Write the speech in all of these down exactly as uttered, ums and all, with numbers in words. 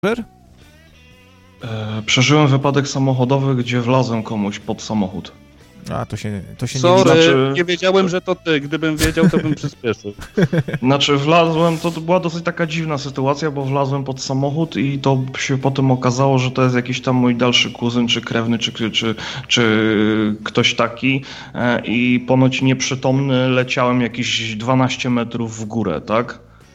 E, przeżyłem wypadek samochodowy, gdzie wlazłem komuś pod samochód. A, to się, to się Sorry, nie znaczy... nie wiedziałem, że to ty. Gdybym wiedział, to bym przyspieszył. Znaczy wlazłem, to była dosyć taka dziwna sytuacja, bo wlazłem pod samochód i to się potem okazało, że to jest jakiś tam mój dalszy kuzyn, czy krewny, czy, czy, czy ktoś taki e, i ponoć nieprzytomny leciałem jakieś dwanaście metrów w górę, tak?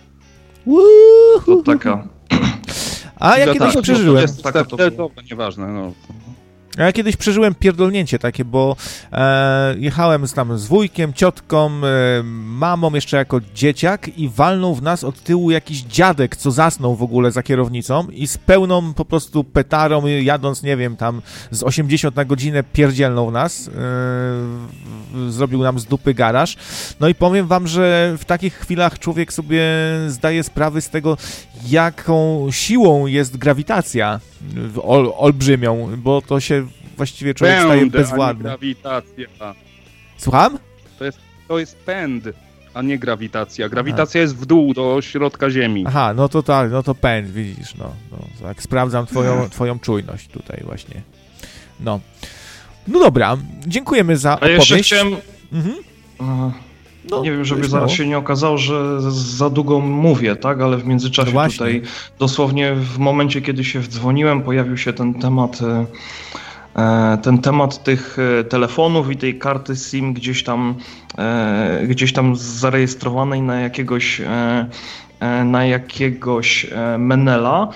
To taka... A ja kiedyś tak, przeżyłem. Jest, taka to, to... to nieważne, no. Ja kiedyś przeżyłem pierdolnięcie takie, bo e, jechałem z, tam z wujkiem, ciotką, e, mamą jeszcze jako dzieciak i walnął w nas od tyłu jakiś dziadek, co zasnął w ogóle za kierownicą i z pełną po prostu petarą jadąc, nie wiem, tam z osiemdziesiąt na godzinę pierdzielnął w nas, e, zrobił nam z dupy garaż. No i powiem wam, że w takich chwilach człowiek sobie zdaje sprawy z tego, jaką siłą jest grawitacja ol, olbrzymią, bo to się właściwie człowiek Pęd, staje bezwładny. A nie grawitacja. Słucham? To jest, to jest pęd, a nie grawitacja. Grawitacja Aha. jest w dół, do środka Ziemi. Aha, no to tak, no to pęd, widzisz, no. no tak, sprawdzam twoją, twoją czujność tutaj właśnie. No. No dobra, dziękujemy za opowieść. A jeszcze chciałem... Mhm. No, nie wiem, żeby zaraz się nie okazało, że za długo mówię, tak? Ale w międzyczasie no tutaj dosłownie w momencie, kiedy się wdzwoniłem, pojawił się ten temat ten temat tych telefonów i tej karty SIM gdzieś tam gdzieś tam zarejestrowanej na jakiegoś na jakiegoś Menela.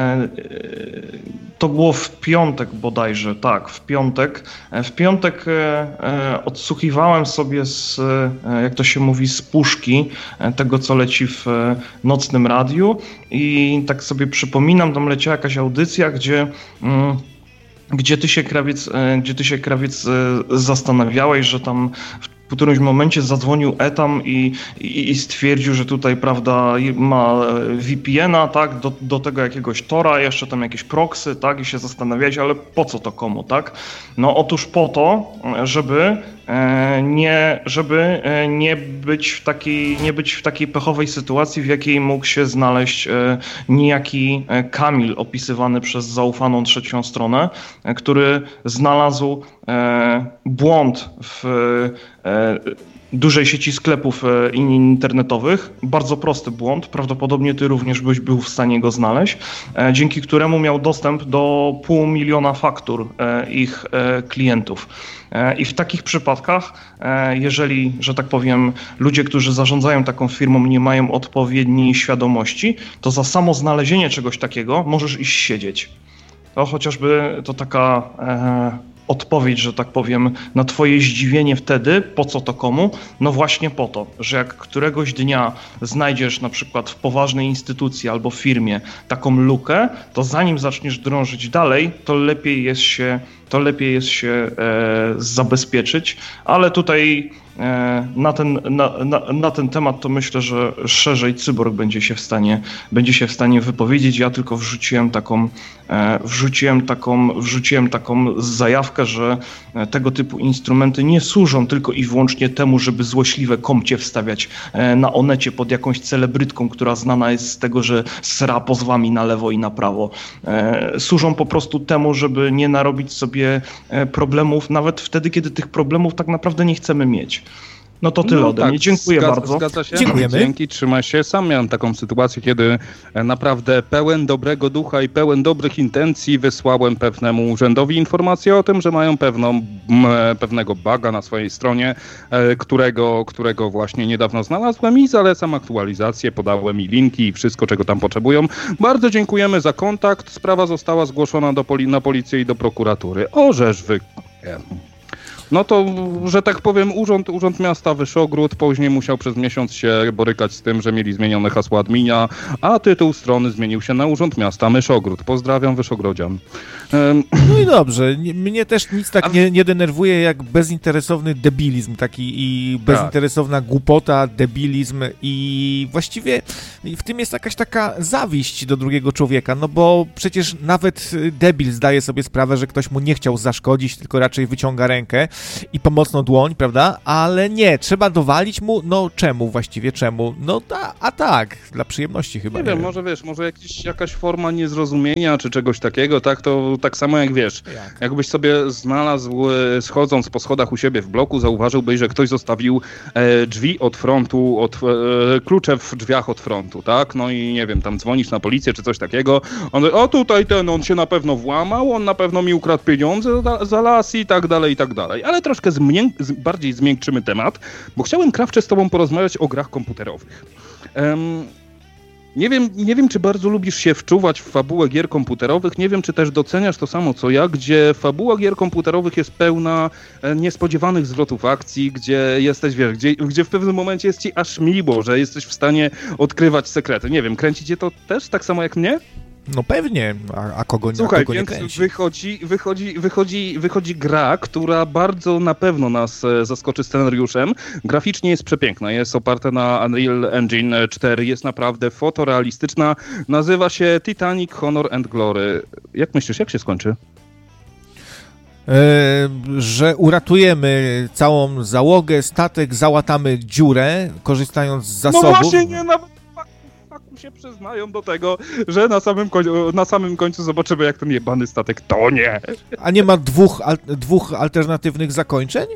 To było w piątek bodajże, tak, w piątek. W piątek odsłuchiwałem sobie z, jak to się mówi, z puszki tego, co leci w nocnym radiu i tak sobie przypominam, tam leciała jakaś audycja, gdzie gdzie ty się, Krawiec, gdzie ty się, Krawiec, zastanawiałeś, że tam w którymś momencie zadzwonił Etam i, i, i stwierdził, że tutaj, prawda, ma V P N-a, tak, do, do tego jakiegoś Tora, jeszcze tam jakieś proxy, tak, i się zastanawiać, ale po co to komu, tak? No otóż po to, żeby e, nie, żeby e, nie być w takiej, nie być w takiej pechowej sytuacji, w jakiej mógł się znaleźć e, niejaki Kamil, opisywany przez zaufaną trzecią stronę, e, który znalazł e, błąd w e, dużej sieci sklepów internetowych. Bardzo prosty błąd, prawdopodobnie ty również byś był w stanie go znaleźć, dzięki któremu miał dostęp do pół miliona faktur ich klientów. I w takich przypadkach, jeżeli, że tak powiem, ludzie, którzy zarządzają taką firmą, nie mają odpowiedniej świadomości, to za samo znalezienie czegoś takiego możesz iść siedzieć. To chociażby to taka e, odpowiedź, że tak powiem, na twoje zdziwienie wtedy, po co to komu? No właśnie po to, że jak któregoś dnia znajdziesz na przykład w poważnej instytucji albo firmie taką lukę, to zanim zaczniesz drążyć dalej, to lepiej jest się, to lepiej jest się e, zabezpieczyć, ale tutaj e, na, ten, na, na, na ten temat to myślę, że szerzej Cyborg będzie się w stanie, będzie się w stanie wypowiedzieć. Ja tylko wrzuciłem taką, e, wrzuciłem taką, wrzuciłem taką zajawkę, że tego typu instrumenty nie służą tylko i wyłącznie temu, żeby złośliwe komcie wstawiać e, na Onecie pod jakąś celebrytką, która znana jest z tego, że sra pozwami na lewo i na prawo. E, służą po prostu temu, żeby nie narobić sobie problemów, nawet wtedy, kiedy tych problemów tak naprawdę nie chcemy mieć. No to tyle no, ode tak, mnie. Dziękuję zgadza, bardzo. Zgadza się. Dziękujemy. Dzięki, trzymaj się. Sam miałem taką sytuację, kiedy naprawdę pełen dobrego ducha i pełen dobrych intencji wysłałem pewnemu urzędowi informację o tym, że mają pewną, pewnego buga na swojej stronie, którego, którego właśnie niedawno znalazłem i zalecam aktualizację, podałem mi linki i wszystko, czego tam potrzebują. Bardzo dziękujemy za kontakt. Sprawa została zgłoszona do poli- na policję i do prokuratury. O, żeż wy... No to, że tak powiem, urząd, urząd Miasta Wyszogród później musiał przez miesiąc się borykać z tym, że mieli zmienione hasło adminia, a tytuł strony zmienił się na Urząd Miasta Myszogród. Pozdrawiam Wyszogrodzian. Um. No i dobrze. Mnie też nic tak nie, nie denerwuje jak bezinteresowny debilizm taki i bezinteresowna tak. głupota, debilizm i właściwie w tym jest jakaś taka zawiść do drugiego człowieka, no bo przecież nawet debil zdaje sobie sprawę, że ktoś mu nie chciał zaszkodzić, tylko raczej wyciąga rękę i pomocną dłoń, prawda? Ale nie, trzeba dowalić mu, no czemu właściwie, czemu? No ta, a tak, dla przyjemności chyba. Nie, nie wiem, wiem, może wiesz, może jakiś, jakaś forma niezrozumienia czy czegoś takiego, tak? To tak samo jak wiesz, Jak? jakbyś sobie znalazł, e, schodząc po schodach u siebie w bloku, zauważyłbyś, że ktoś zostawił e, drzwi od frontu, od, e, klucze w drzwiach od frontu, tak? No i nie wiem, tam dzwonisz na policję czy coś takiego, on, o tutaj ten, on się na pewno włamał, on na pewno mi ukradł pieniądze za, za las i tak dalej, i tak dalej. Ale troszkę zmię- z, bardziej zmiękczymy temat, bo chciałem, Krawcze, z tobą porozmawiać o grach komputerowych. Um, Nie wiem, nie wiem, czy bardzo lubisz się wczuwać w fabułę gier komputerowych, nie wiem, czy też doceniasz to samo co ja, gdzie fabuła gier komputerowych jest pełna e, niespodziewanych zwrotów akcji, gdzie jesteś, wiesz, gdzie, gdzie w pewnym momencie jest ci aż miło, że jesteś w stanie odkrywać sekrety. Nie wiem, kręci cię to też tak samo jak mnie? No pewnie, a, a kogo, Słuchaj, a kogo nie więc kręci? wychodzi, wychodzi, wychodzi, wychodzi gra, która bardzo na pewno nas e, zaskoczy scenariuszem. Graficznie jest przepiękna, jest oparta na Unreal Engine cztery, jest naprawdę fotorealistyczna. Nazywa się Titanic Honor and Glory. Jak myślisz, jak się skończy? E, że uratujemy całą załogę, statek, załatamy dziurę, korzystając z zasobów. No właśnie, nie, nawet faku się przyznają do tego, że na samym, koń- na samym końcu zobaczymy, jak ten jebany statek tonie. A nie ma dwóch, al- dwóch alternatywnych zakończeń?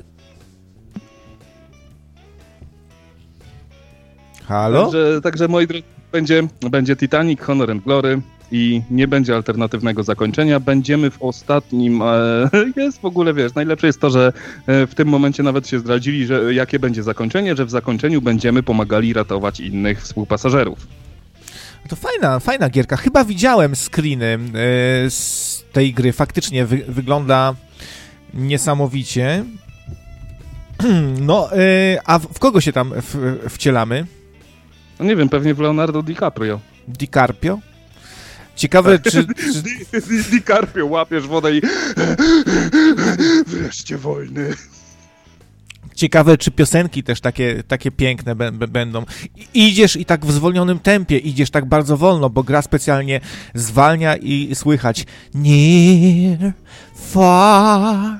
Halo? Także, także moi drodzy, będzie, będzie Titanic, Honor and Glory i nie będzie alternatywnego zakończenia. Będziemy w ostatnim... E, jest w ogóle, wiesz, najlepsze jest to, że e, w tym momencie nawet się zdradzili, że jakie będzie zakończenie, że w zakończeniu będziemy pomagali ratować innych współpasażerów. To fajna, fajna gierka. Chyba widziałem screeny e, z tej gry. Faktycznie wy- wygląda niesamowicie. No, e, a w, w kogo się tam w, wcielamy? No nie wiem, pewnie w Leonardo DiCaprio. DiCaprio? Ciekawe, czy... czy... Di, Di, DiCaprio, łapiesz wodę i... Wreszcie wolny. Ciekawe, czy piosenki też takie, takie piękne b- b- będą. I idziesz i tak w zwolnionym tempie, idziesz tak bardzo wolno, bo gra specjalnie zwalnia i słychać near, far,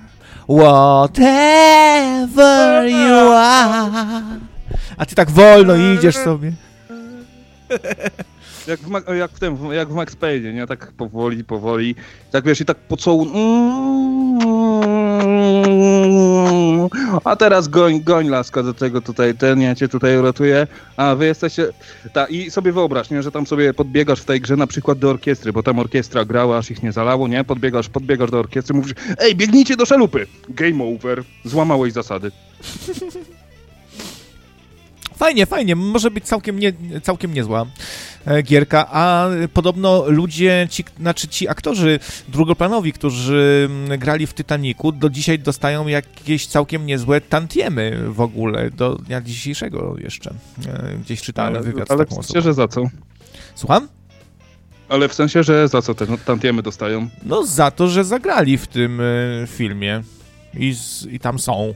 whatever you are. A ty tak wolno idziesz sobie. Jak w, Ma- jak w tym, jak w Max Payne, nie? Tak powoli, powoli. Tak wiesz, i tak pocałun... A teraz goń, goń laska do tego tutaj, ten, ja cię tutaj uratuję. A wy jesteście... Tak, i sobie wyobraź, nie? Że tam sobie podbiegasz w tej grze na przykład do orkiestry, bo tam orkiestra grała, aż ich nie zalało, nie? Podbiegasz, podbiegasz do orkiestry, mówisz, ej, biegnijcie do szalupy! Game over. Złamałeś zasady. Fajnie, fajnie, może być całkiem, nie, całkiem niezła e, gierka, a podobno ludzie, ci, znaczy ci aktorzy drugoplanowi, którzy m, grali w Titanicu, do dzisiaj dostają jakieś całkiem niezłe tantiemy w ogóle, do dnia dzisiejszego jeszcze. E, gdzieś czytałem Ale, wywiad ale z w taką sensie, osobą. że za co? Słucham? Ale w sensie, że za co te tantiemy dostają? No za to, że zagrali w tym e, filmie i, z, i tam są.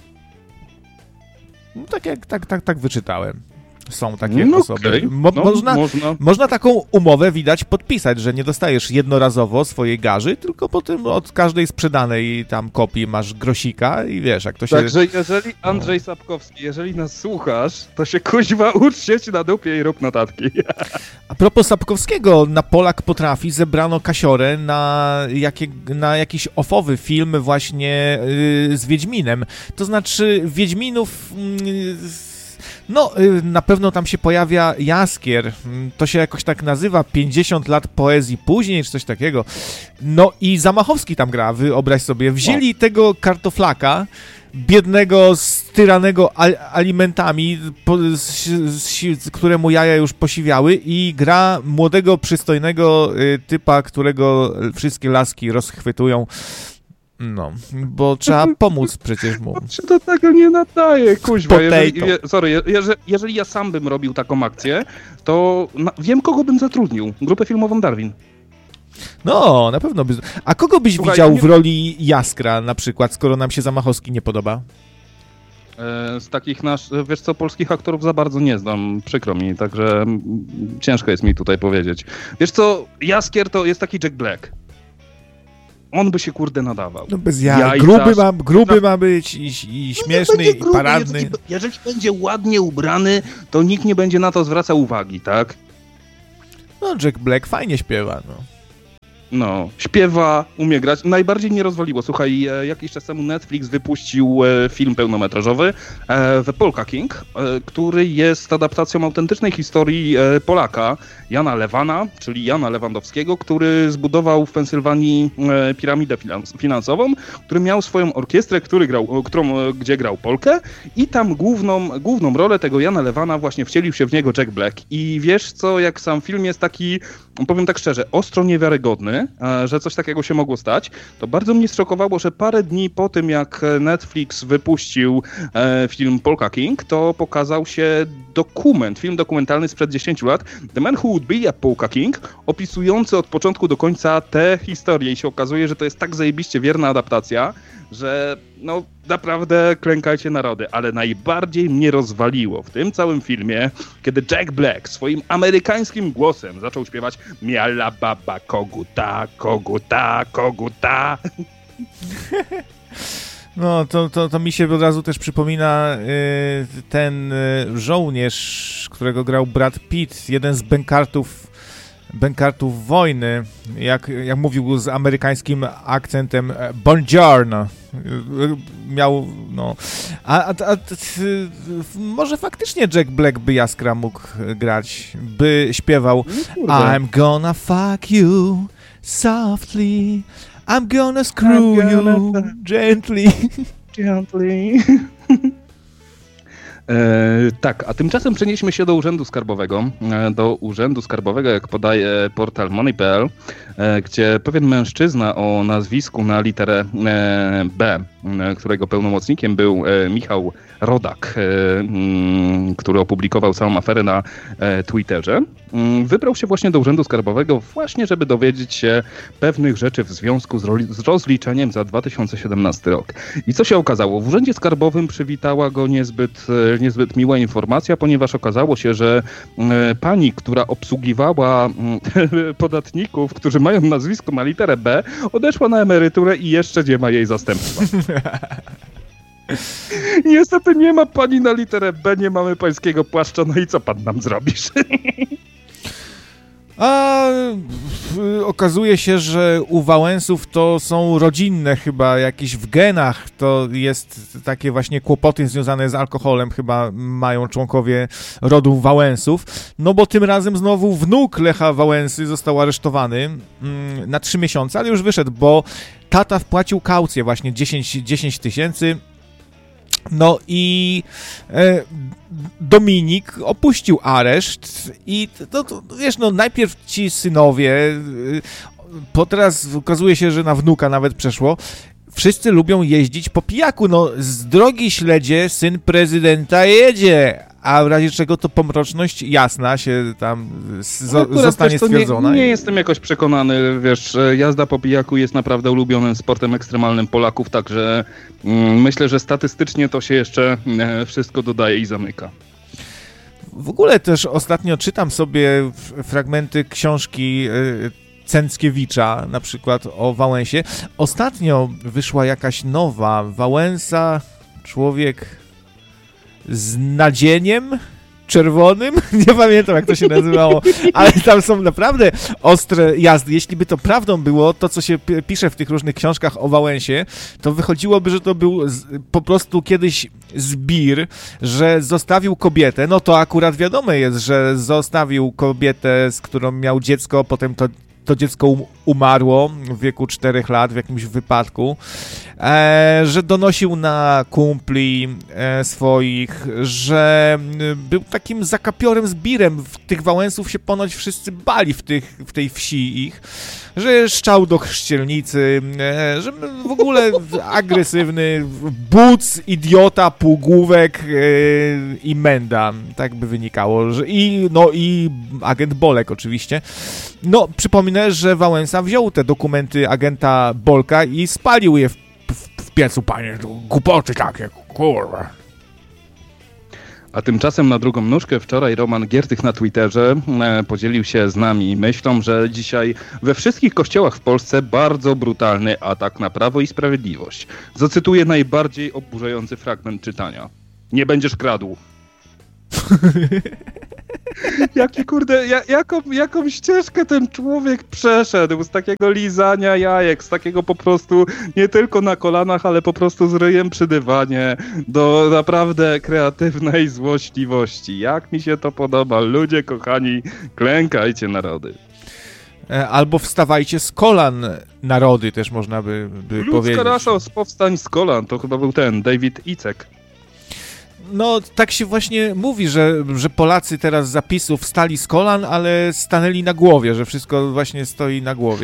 No, tak jak tak, tak, tak wyczytałem. Są takie no osoby. Okay. Mo- no, można, można. można taką umowę, widać, podpisać, że nie dostajesz jednorazowo swojej garzy, tylko potem od każdej sprzedanej tam kopii masz grosika i wiesz, jak to się... Także jeżeli Andrzej Sapkowski, jeżeli nas słuchasz, to się kuźwa ucz sieć na dupie i rób notatki. A propos Sapkowskiego, na Polak Potrafi zebrano kasiorę na, jakie, na jakiś ofowy film właśnie yy, z Wiedźminem. To znaczy Wiedźminów... Yy, No, na pewno tam się pojawia Jaskier, to się jakoś tak nazywa, pięćdziesiąt lat poezji później, czy coś takiego. No i Zamachowski tam gra, wyobraź sobie, wzięli no. tego kartoflaka, biednego, styranego al- alimentami, po, z, z, któremu jaja już posiwiały i gra młodego, przystojnego y, typa, którego wszystkie laski rozchwytują. No, bo trzeba pomóc przecież mu. Czy do tego nie nadaje, kuźwa. Jeżeli, je, sorry, je, jeżeli ja sam bym robił taką akcję, to na, wiem, kogo bym zatrudnił. Grupę filmową Darwin. No, na pewno by... A kogo byś Słuchaj, widział nie... w roli Jaskra na przykład, skoro nam się Zamachowski nie podoba? E, z takich nasz, wiesz co, polskich aktorów za bardzo nie znam, przykro mi, także ciężko jest mi tutaj powiedzieć. Wiesz co, Jaskier to jest taki Jack Black. on by się, kurde, nadawał. No bez jaj. Jajca, gruby, ma, gruby ma być i, i śmieszny, no i gruby, paradny. Jeżeli, jeżeli będzie ładnie ubrany, to nikt nie będzie na to zwracał uwagi, tak? No, Jack Black fajnie śpiewa, no. No, śpiewa, umie grać. Najbardziej mnie rozwaliło. Słuchaj, e, jakiś czas temu Netflix wypuścił e, film pełnometrażowy e, The Polka King, e, który jest adaptacją autentycznej historii e, Polaka, Jana Lewana, czyli Jana Lewandowskiego, który zbudował w Pensylwanii e, piramidę finans- finansową, który miał swoją orkiestrę, który grał, którą, e, gdzie grał polkę i tam główną, główną rolę tego Jana Lewana właśnie wcielił się w niego Jack Black. I wiesz co, jak sam film jest taki, powiem tak szczerze, ostro niewiarygodny, że coś takiego się mogło stać, to bardzo mnie zszokowało, że parę dni po tym, jak Netflix wypuścił e, film Polka King, to pokazał się dokument, film dokumentalny sprzed dziesięciu lat, The Man Who Would Be a Polka King, opisujący od początku do końca tę historię i się okazuje, że to jest tak zajebiście wierna adaptacja, że no naprawdę klękajcie narody, ale najbardziej mnie rozwaliło w tym całym filmie, kiedy Jack Black swoim amerykańskim głosem zaczął śpiewać Miala baba koguta, koguta, koguta. No, to, to, to mi się od razu też przypomina y, ten y, żołnierz, którego grał Brad Pitt, jeden z bękartów bękartów wojny, jak, jak mówił z amerykańskim akcentem buongiorno. Miał, no... A, a, a może faktycznie Jack Black by Jaskra mógł grać, by śpiewał I'm gonna fuck you softly, I'm gonna screw I'm gonna you gently. Gently. E, tak, a tymczasem przenieśmy się do Urzędu Skarbowego, e, do Urzędu Skarbowego, jak podaje portal money kropka p l, e, gdzie pewien mężczyzna o nazwisku na literę e, B, e, którego pełnomocnikiem był e, Michał Rodak, e, m, który opublikował całą aferę na e, Twitterze, m, wybrał się właśnie do Urzędu Skarbowego właśnie, żeby dowiedzieć się pewnych rzeczy w związku z, ro- z rozliczeniem za dwa tysiące siedemnasty rok. I co się okazało? W Urzędzie Skarbowym przywitała go niezbyt, e, niezbyt miła informacja, ponieważ okazało się, że e, pani, która obsługiwała e, podatników, którzy mają nazwisko na literę B, odeszła na emeryturę i jeszcze nie ma jej zastępstwa. Niestety nie ma pani na literę B, nie mamy pańskiego płaszcza, no i co pan nam zrobisz? A y, okazuje się, że u Wałęsów to są rodzinne chyba, jakieś w genach, to jest takie właśnie kłopoty związane z alkoholem chyba mają członkowie rodu Wałęsów, no bo tym razem znowu wnuk Lecha Wałęsy został aresztowany mm, na trzy miesiące, ale już wyszedł, bo tata wpłacił kaucję właśnie dziesięć tysięcy. No i e, Dominik opuścił areszt i to, to, wiesz, no najpierw ci synowie, e, po teraz okazuje się, że na wnuka nawet przeszło, wszyscy lubią jeździć po pijaku, no z drogi śledzie syn prezydenta jedzie, a w razie czego to pomroczność jasna się tam z, no, zostanie wiesz, stwierdzona. Nie, nie jestem jakoś przekonany, wiesz, jazda po pijaku jest naprawdę ulubionym sportem ekstremalnym Polaków, także mm, myślę, że statystycznie to się jeszcze e, wszystko dodaje i zamyka. W ogóle też ostatnio czytam sobie fragmenty książki y, Cęckiewicza, na przykład o Wałęsie. Ostatnio wyszła jakaś nowa Wałęsa, człowiek z nadzieniem czerwonym, nie pamiętam jak to się nazywało, ale tam są naprawdę ostre jazdy. Jeśli by to prawdą było, to co się p- pisze w tych różnych książkach o Wałęsie, to wychodziłoby, że to był z, po prostu kiedyś zbir, że zostawił kobietę, no to akurat wiadome jest, że zostawił kobietę, z którą miał dziecko, potem to to dziecko umarło w wieku czterech lat w jakimś wypadku, e, że donosił na kumpli e, swoich, że był takim zakapiorem zbirem. Tych Wałęsów się ponoć wszyscy bali w, tych, w tej wsi ich, że szczał do chrzcielnicy, e, że w ogóle agresywny, buc, idiota, półgłówek e, i menda, tak by wynikało. Że, i, no i agent Bolek oczywiście. No, przypominę, że Wałęsa wziął te dokumenty agenta Bolka i spalił je w, w, w piecu, panie, głupoty takie, kurwa. A tymczasem na drugą nóżkę wczoraj Roman Giertych na Twitterze e, podzielił się z nami myślą, że dzisiaj we wszystkich kościołach w Polsce bardzo brutalny atak na Prawo i Sprawiedliwość. Zacytuję najbardziej oburzający fragment czytania. Nie będziesz kradł. Jaki kurde, ja, jaką, jaką ścieżkę ten człowiek przeszedł z takiego lizania jajek, z takiego po prostu nie tylko na kolanach, ale po prostu z ryjem przy dywanie do naprawdę kreatywnej złośliwości. Jak mi się to podoba. Ludzie kochani, klękajcie narody. Albo wstawajcie z kolan narody, też można by, by Ludzka powiedzieć. Ludzka rasza z powstań z kolan, to chyba był ten, David Icek. No, tak się właśnie mówi, że, że Polacy teraz z zapisów wstali z kolan, ale stanęli na głowie, że wszystko właśnie stoi na głowie.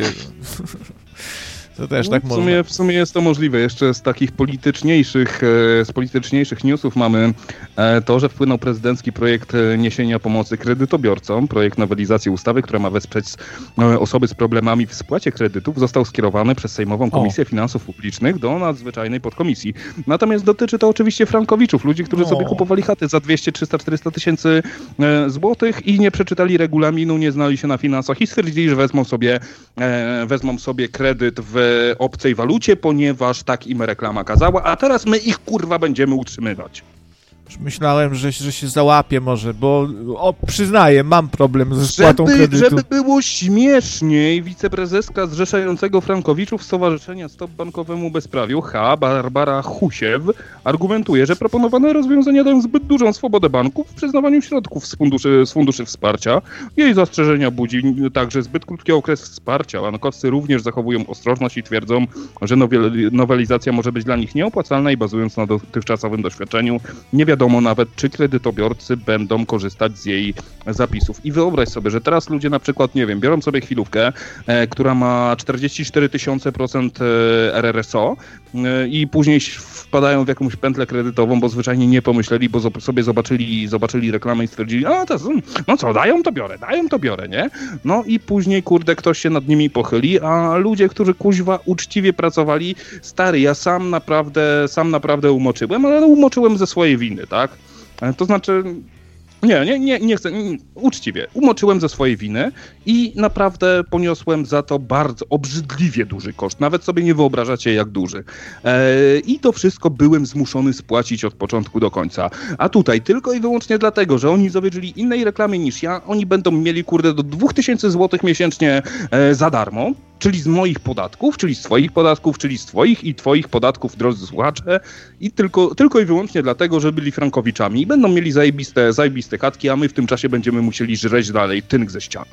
To też no, tak w można. Sumie, w sumie jest to możliwe. Jeszcze z takich polityczniejszych, z polityczniejszych newsów mamy to, że wpłynął prezydencki projekt niesienia pomocy kredytobiorcom. Projekt nowelizacji ustawy, która ma wesprzeć osoby z problemami w spłacie kredytów, został skierowany przez Sejmową Komisję o. Finansów Publicznych do nadzwyczajnej podkomisji. Natomiast dotyczy to oczywiście frankowiczów, ludzi, którzy o. sobie kupowali chaty za dwieście, trzysta, czterysta tysięcy złotych i nie przeczytali regulaminu, nie znali się na finansach i stwierdzili, że wezmą sobie, wezmą sobie kredyt w obcej walucie, ponieważ tak im reklama kazała, a teraz my ich kurwa będziemy utrzymywać. Już myślałem, że, że się załapię może, bo o, przyznaję, mam problem ze spłatą żeby, kredytu. Żeby było śmieszniej, wiceprezeska zrzeszającego frankowiczów Stowarzyszenia Stop Bankowemu Bezprawiu, H. Barbara Husiew, argumentuje, że proponowane rozwiązania dają zbyt dużą swobodę banków w przyznawaniu środków z funduszy, z funduszy wsparcia. Jej zastrzeżenia budzi także zbyt krótki okres wsparcia. Bankowcy również zachowują ostrożność i twierdzą, że nowelizacja może być dla nich nieopłacalna i bazując na dotychczasowym doświadczeniu nie wiadomo nawet, czy kredytobiorcy będą korzystać z jej zapisów. I wyobraź sobie, że teraz ludzie na przykład, nie wiem, biorą sobie chwilówkę, e, która ma czterdzieści cztery tysiące procent R R S O e, i później wpadają w jakąś pętlę kredytową, bo zwyczajnie nie pomyśleli, bo zo- sobie zobaczyli, zobaczyli reklamę i stwierdzili, a to, no co, dają to biorę, dają to biorę, nie? No i później, kurde, ktoś się nad nimi pochyli, a ludzie, którzy kuźwa uczciwie pracowali, stary, ja sam naprawdę, sam naprawdę umoczyłem, ale umoczyłem ze swojej winy, tak? To znaczy, nie, nie, nie, nie chcę, nie, uczciwie, umoczyłem ze swojej winy i naprawdę poniosłem za to bardzo obrzydliwie duży koszt, nawet sobie nie wyobrażacie jak duży. Eee, I to wszystko byłem zmuszony spłacić od początku do końca. A tutaj tylko i wyłącznie dlatego, że oni zawierzyli innej reklamy niż ja, oni będą mieli kurde do dwa tysiące złotych miesięcznie e, za darmo, czyli z moich podatków, czyli z twoich podatków, czyli z twoich i twoich podatków, drodzy słuchacze, i tylko, tylko i wyłącznie dlatego, że byli frankowiczami i będą mieli zajebiste, zajebiste chatki, a my w tym czasie będziemy musieli żreć dalej tynk ze ścian.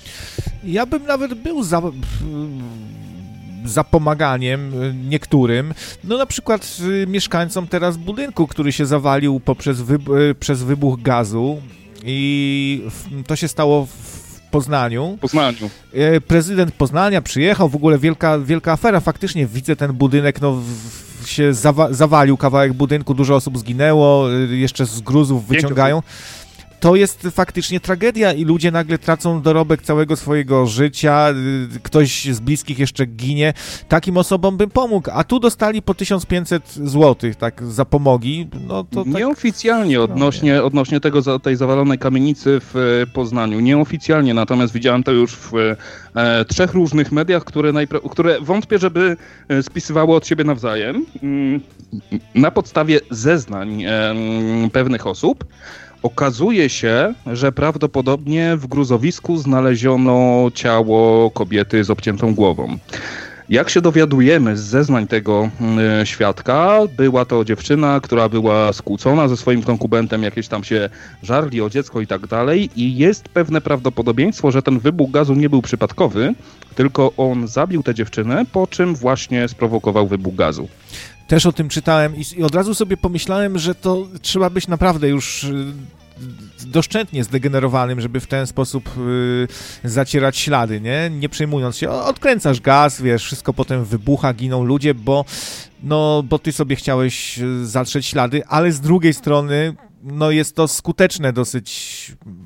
Ja bym nawet był za, za pomaganiem niektórym, no na przykład mieszkańcom teraz budynku, który się zawalił poprzez wyb- przez wybuch gazu i to się stało w Poznaniu. Poznaniu. Prezydent Poznania przyjechał, w ogóle wielka, wielka afera, faktycznie widzę ten budynek, no w, się zawa- zawalił kawałek budynku, dużo osób zginęło, jeszcze z gruzów wyciągają. To jest faktycznie tragedia i ludzie nagle tracą dorobek całego swojego życia, ktoś z bliskich jeszcze ginie. Takim osobom bym pomógł, a tu dostali po tysiąc pięćset złotych tak za pomogi. No to tak... Nieoficjalnie odnośnie, no, nie. odnośnie tego, tej zawalonej kamienicy w Poznaniu. Nieoficjalnie, natomiast widziałem to już w e, trzech różnych mediach, które, najpra- które wątpię, żeby spisywały od siebie nawzajem. Na podstawie zeznań e, pewnych osób okazuje się, że prawdopodobnie w gruzowisku znaleziono ciało kobiety z obciętą głową. Jak się dowiadujemy z zeznań tego y, świadka, była to dziewczyna, która była skłócona ze swoim konkubentem, jakieś tam się żarli o dziecko i tak dalej i jest pewne prawdopodobieństwo, że ten wybuch gazu nie był przypadkowy, tylko on zabił tę dziewczynę, po czym właśnie sprowokował wybuch gazu. Też o tym czytałem i, i od razu sobie pomyślałem, że to trzeba być naprawdę już y, doszczętnie zdegenerowanym, żeby w ten sposób y, zacierać ślady, nie? Nie przejmując się. Odkręcasz gaz, wiesz, wszystko potem wybucha, giną ludzie, bo, no, bo ty sobie chciałeś zatrzeć ślady, ale z drugiej strony no, jest to skuteczne dosyć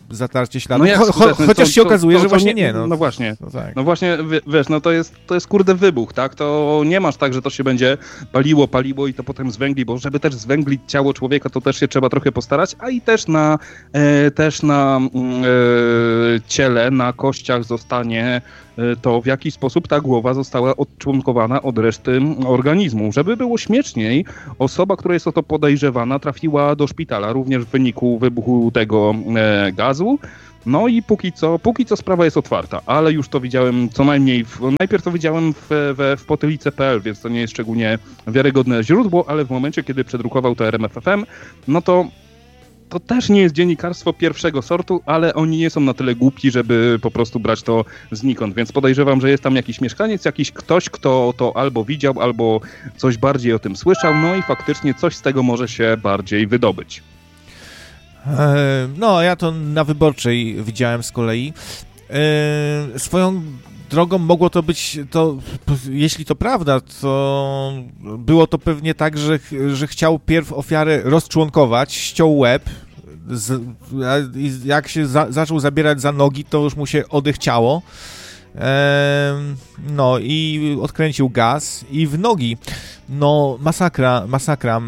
zatarcie śladu, no jak, cho, cho, chociaż to, się okazuje, to, to, że właśnie nie. No, no właśnie, no, tak. no właśnie, wiesz, no to jest, to jest kurde wybuch, tak? To nie masz tak, że to się będzie paliło, paliło i to potem zwęgli, bo żeby też zwęglić ciało człowieka, to też się trzeba trochę postarać, a i też na, e, też na e, ciele, na kościach zostanie to, w jaki sposób ta głowa została odczłonkowana od reszty organizmu. Żeby było śmieszniej, osoba, która jest o to podejrzewana, trafiła do szpitala również w wyniku wybuchu tego e, gazu. No i póki co, póki co sprawa jest otwarta, ale już to widziałem co najmniej, w, najpierw to widziałem w, w, w potylice kropka p l, więc to nie jest szczególnie wiarygodne źródło, ale w momencie, kiedy przedrukował to R M F F M, no to to też nie jest dziennikarstwo pierwszego sortu, ale oni nie są na tyle głupi, żeby po prostu brać to znikąd, więc podejrzewam, że jest tam jakiś mieszkaniec, jakiś ktoś, kto to albo widział, albo coś bardziej o tym słyszał, no i faktycznie coś z tego może się bardziej wydobyć. No, ja to na Wyborczej widziałem z kolei. Swoją drogą mogło to być, to, jeśli to prawda, to było to pewnie tak, że, że chciał pierw ofiarę rozczłonkować, ściął łeb, z, jak się za, zaczął zabierać za nogi, to już mu się odechciało. No i odkręcił gaz i w nogi. No, masakra, masakra.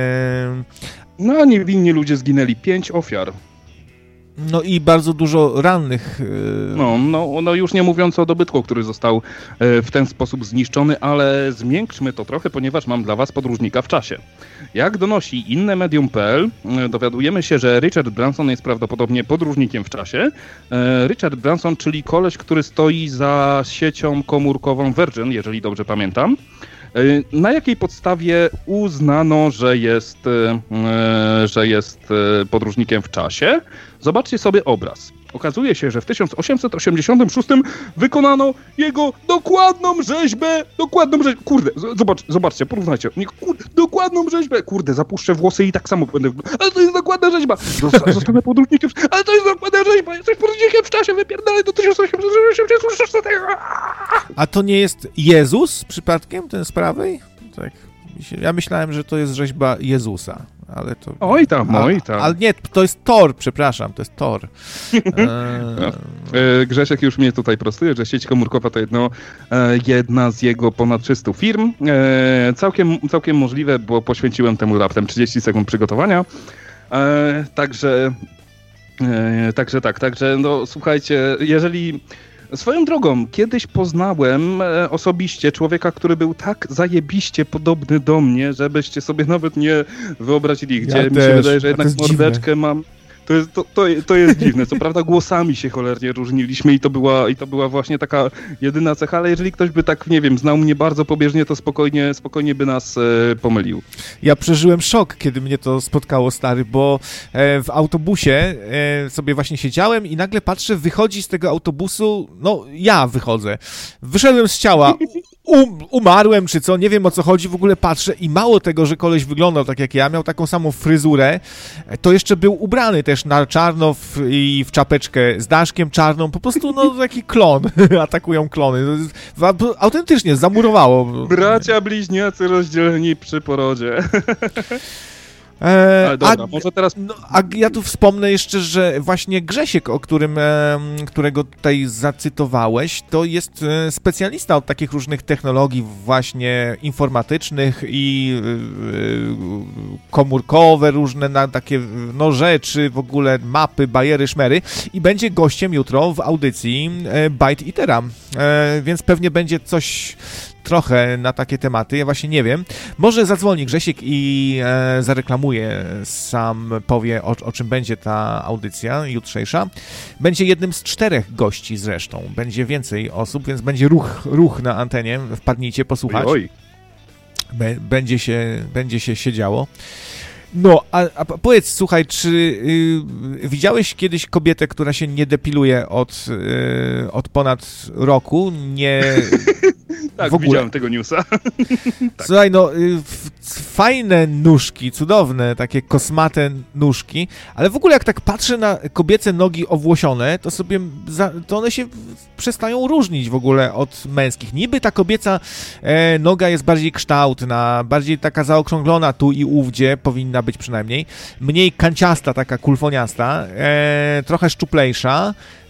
No a niewinni ludzie zginęli, pięć ofiar. No i bardzo dużo rannych. No, no, no już nie mówiąc o dobytku, który został w ten sposób zniszczony, ale zmiękczmy to trochę, ponieważ mam dla was podróżnika w czasie. Jak donosi inne medium kropka p l, dowiadujemy się, że Richard Branson jest prawdopodobnie podróżnikiem w czasie. Richard Branson, czyli koleś, który stoi za siecią komórkową Virgin, jeżeli dobrze pamiętam. Na jakiej podstawie uznano, że jest, że jest podróżnikiem w czasie? Zobaczcie sobie obraz. Okazuje się, że w tysiąc osiemset osiemdziesiątym szóstym wykonano jego dokładną rzeźbę, dokładną rzeźbę, kurde, zobacz, zobaczcie, porównajcie, nie, kurde, dokładną rzeźbę, kurde, zapuszczę włosy i tak samo będę, ale to jest dokładna rzeźba, zostanę podróżnikiem, ale to jest dokładna rzeźba, jesteś podróżnikiem w czasie, wypierdalaj do tysiąc osiemset osiemdziesiątego szóstego. A to nie jest Jezus przypadkiem, ten z prawej? Tak, ja myślałem, że to jest rzeźba Jezusa. Ale to... Oj tam, oj tam. Ale nie, to jest Thor, przepraszam, to jest Thor. E... No. E, Grzesiek już mnie tutaj prostuje, że sieć komórkowa to jedno, e, jedna z jego ponad trzystu firm. E, całkiem, całkiem możliwe, bo poświęciłem temu raptem trzydzieści sekund przygotowania. E, także, e, także tak, także no słuchajcie, jeżeli... Swoją drogą, kiedyś poznałem e, osobiście człowieka, który był tak zajebiście podobny do mnie, żebyście sobie nawet nie wyobrazili, gdzie ja mi też, się wydaje, że jednak mordeczkę dziwne. mam. To jest, to, to, to jest dziwne. Co prawda głosami się cholernie różniliśmy i to była, i to była właśnie taka jedyna cecha, ale jeżeli ktoś by tak, nie wiem, znał mnie bardzo pobieżnie, to spokojnie, spokojnie by nas e, pomylił. Ja przeżyłem szok, kiedy mnie to spotkało, stary, bo e, w autobusie e, sobie właśnie siedziałem i nagle patrzę, wychodzi z tego autobusu, no ja wychodzę. Wyszedłem z ciała, um, umarłem czy co, nie wiem o co chodzi, w ogóle patrzę i mało tego, że koleś wyglądał tak jak ja, miał taką samą fryzurę, to jeszcze był ubrany też na czarno w, i w czapeczkę z daszkiem czarną, po prostu no taki klon, atakują klony. Autentycznie zamurowało. Bracia bliźniacy rozdzieleni przy porodzie. E, Ale dobra, a, może teraz... No, a ja tu wspomnę jeszcze, że właśnie Grzesiek, o którym, e, którego tutaj zacytowałeś, to jest e, specjalista od takich różnych technologii właśnie informatycznych i e, komórkowe różne na takie no, rzeczy, w ogóle mapy, bajery, szmery i będzie gościem jutro w audycji e, Byte Eatera, e, więc pewnie będzie coś trochę na takie tematy, ja właśnie nie wiem. Może zadzwoni Grzesiek i e, zareklamuje, sam powie, o, o czym będzie ta audycja jutrzejsza. Będzie jednym z czterech gości zresztą. Będzie więcej osób, więc będzie ruch, ruch na antenie. Wpadnijcie posłuchać. Oj, oj. Be, będzie się, będzie się siedziało. No, a, a powiedz, słuchaj, czy y, widziałeś kiedyś kobietę, która się nie depiluje od, y, od ponad roku? Nie... Tak, w ogóle. widziałem tego newsa. Tak. Słuchaj, no w, w fajne nóżki, cudowne, takie kosmate nóżki, ale w ogóle jak tak patrzę na kobiece nogi owłosione, to sobie, za, to one się przestają różnić w ogóle od męskich. Niby ta kobieca e, noga jest bardziej kształtna, bardziej taka zaokrąglona tu i ówdzie, powinna być przynajmniej, mniej kanciasta, taka kulfoniasta, e, trochę szczuplejsza,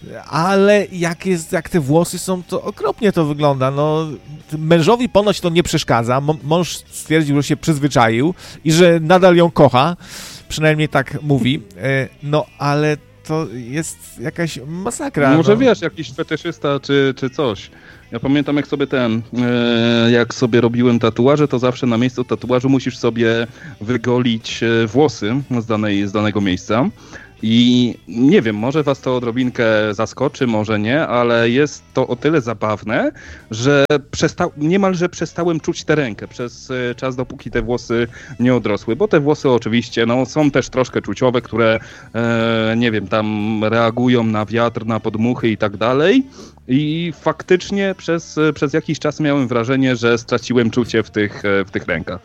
ale jak, jest, jak te włosy są, to okropnie to wygląda. No, mężowi ponoć to nie przeszkadza. Mąż stwierdził, że się przyzwyczaił i że nadal ją kocha. Przynajmniej tak mówi. No, ale to jest jakaś masakra. Może no. wiesz, jakiś fetyszysta czy, czy coś. Ja pamiętam, jak sobie ten, e, jak sobie robiłem tatuaże, to zawsze na miejscu tatuażu musisz sobie wygolić włosy z, danej, z danego miejsca. I nie wiem, może was to odrobinkę zaskoczy, może nie, ale jest to o tyle zabawne, że przesta- niemalże przestałem czuć tę rękę przez czas, dopóki te włosy nie odrosły, bo te włosy oczywiście no, są też troszkę czuciowe, które e, nie wiem, tam reagują na wiatr, na podmuchy i tak dalej. I faktycznie przez, przez jakiś czas miałem wrażenie, że straciłem czucie w tych, w tych rękach.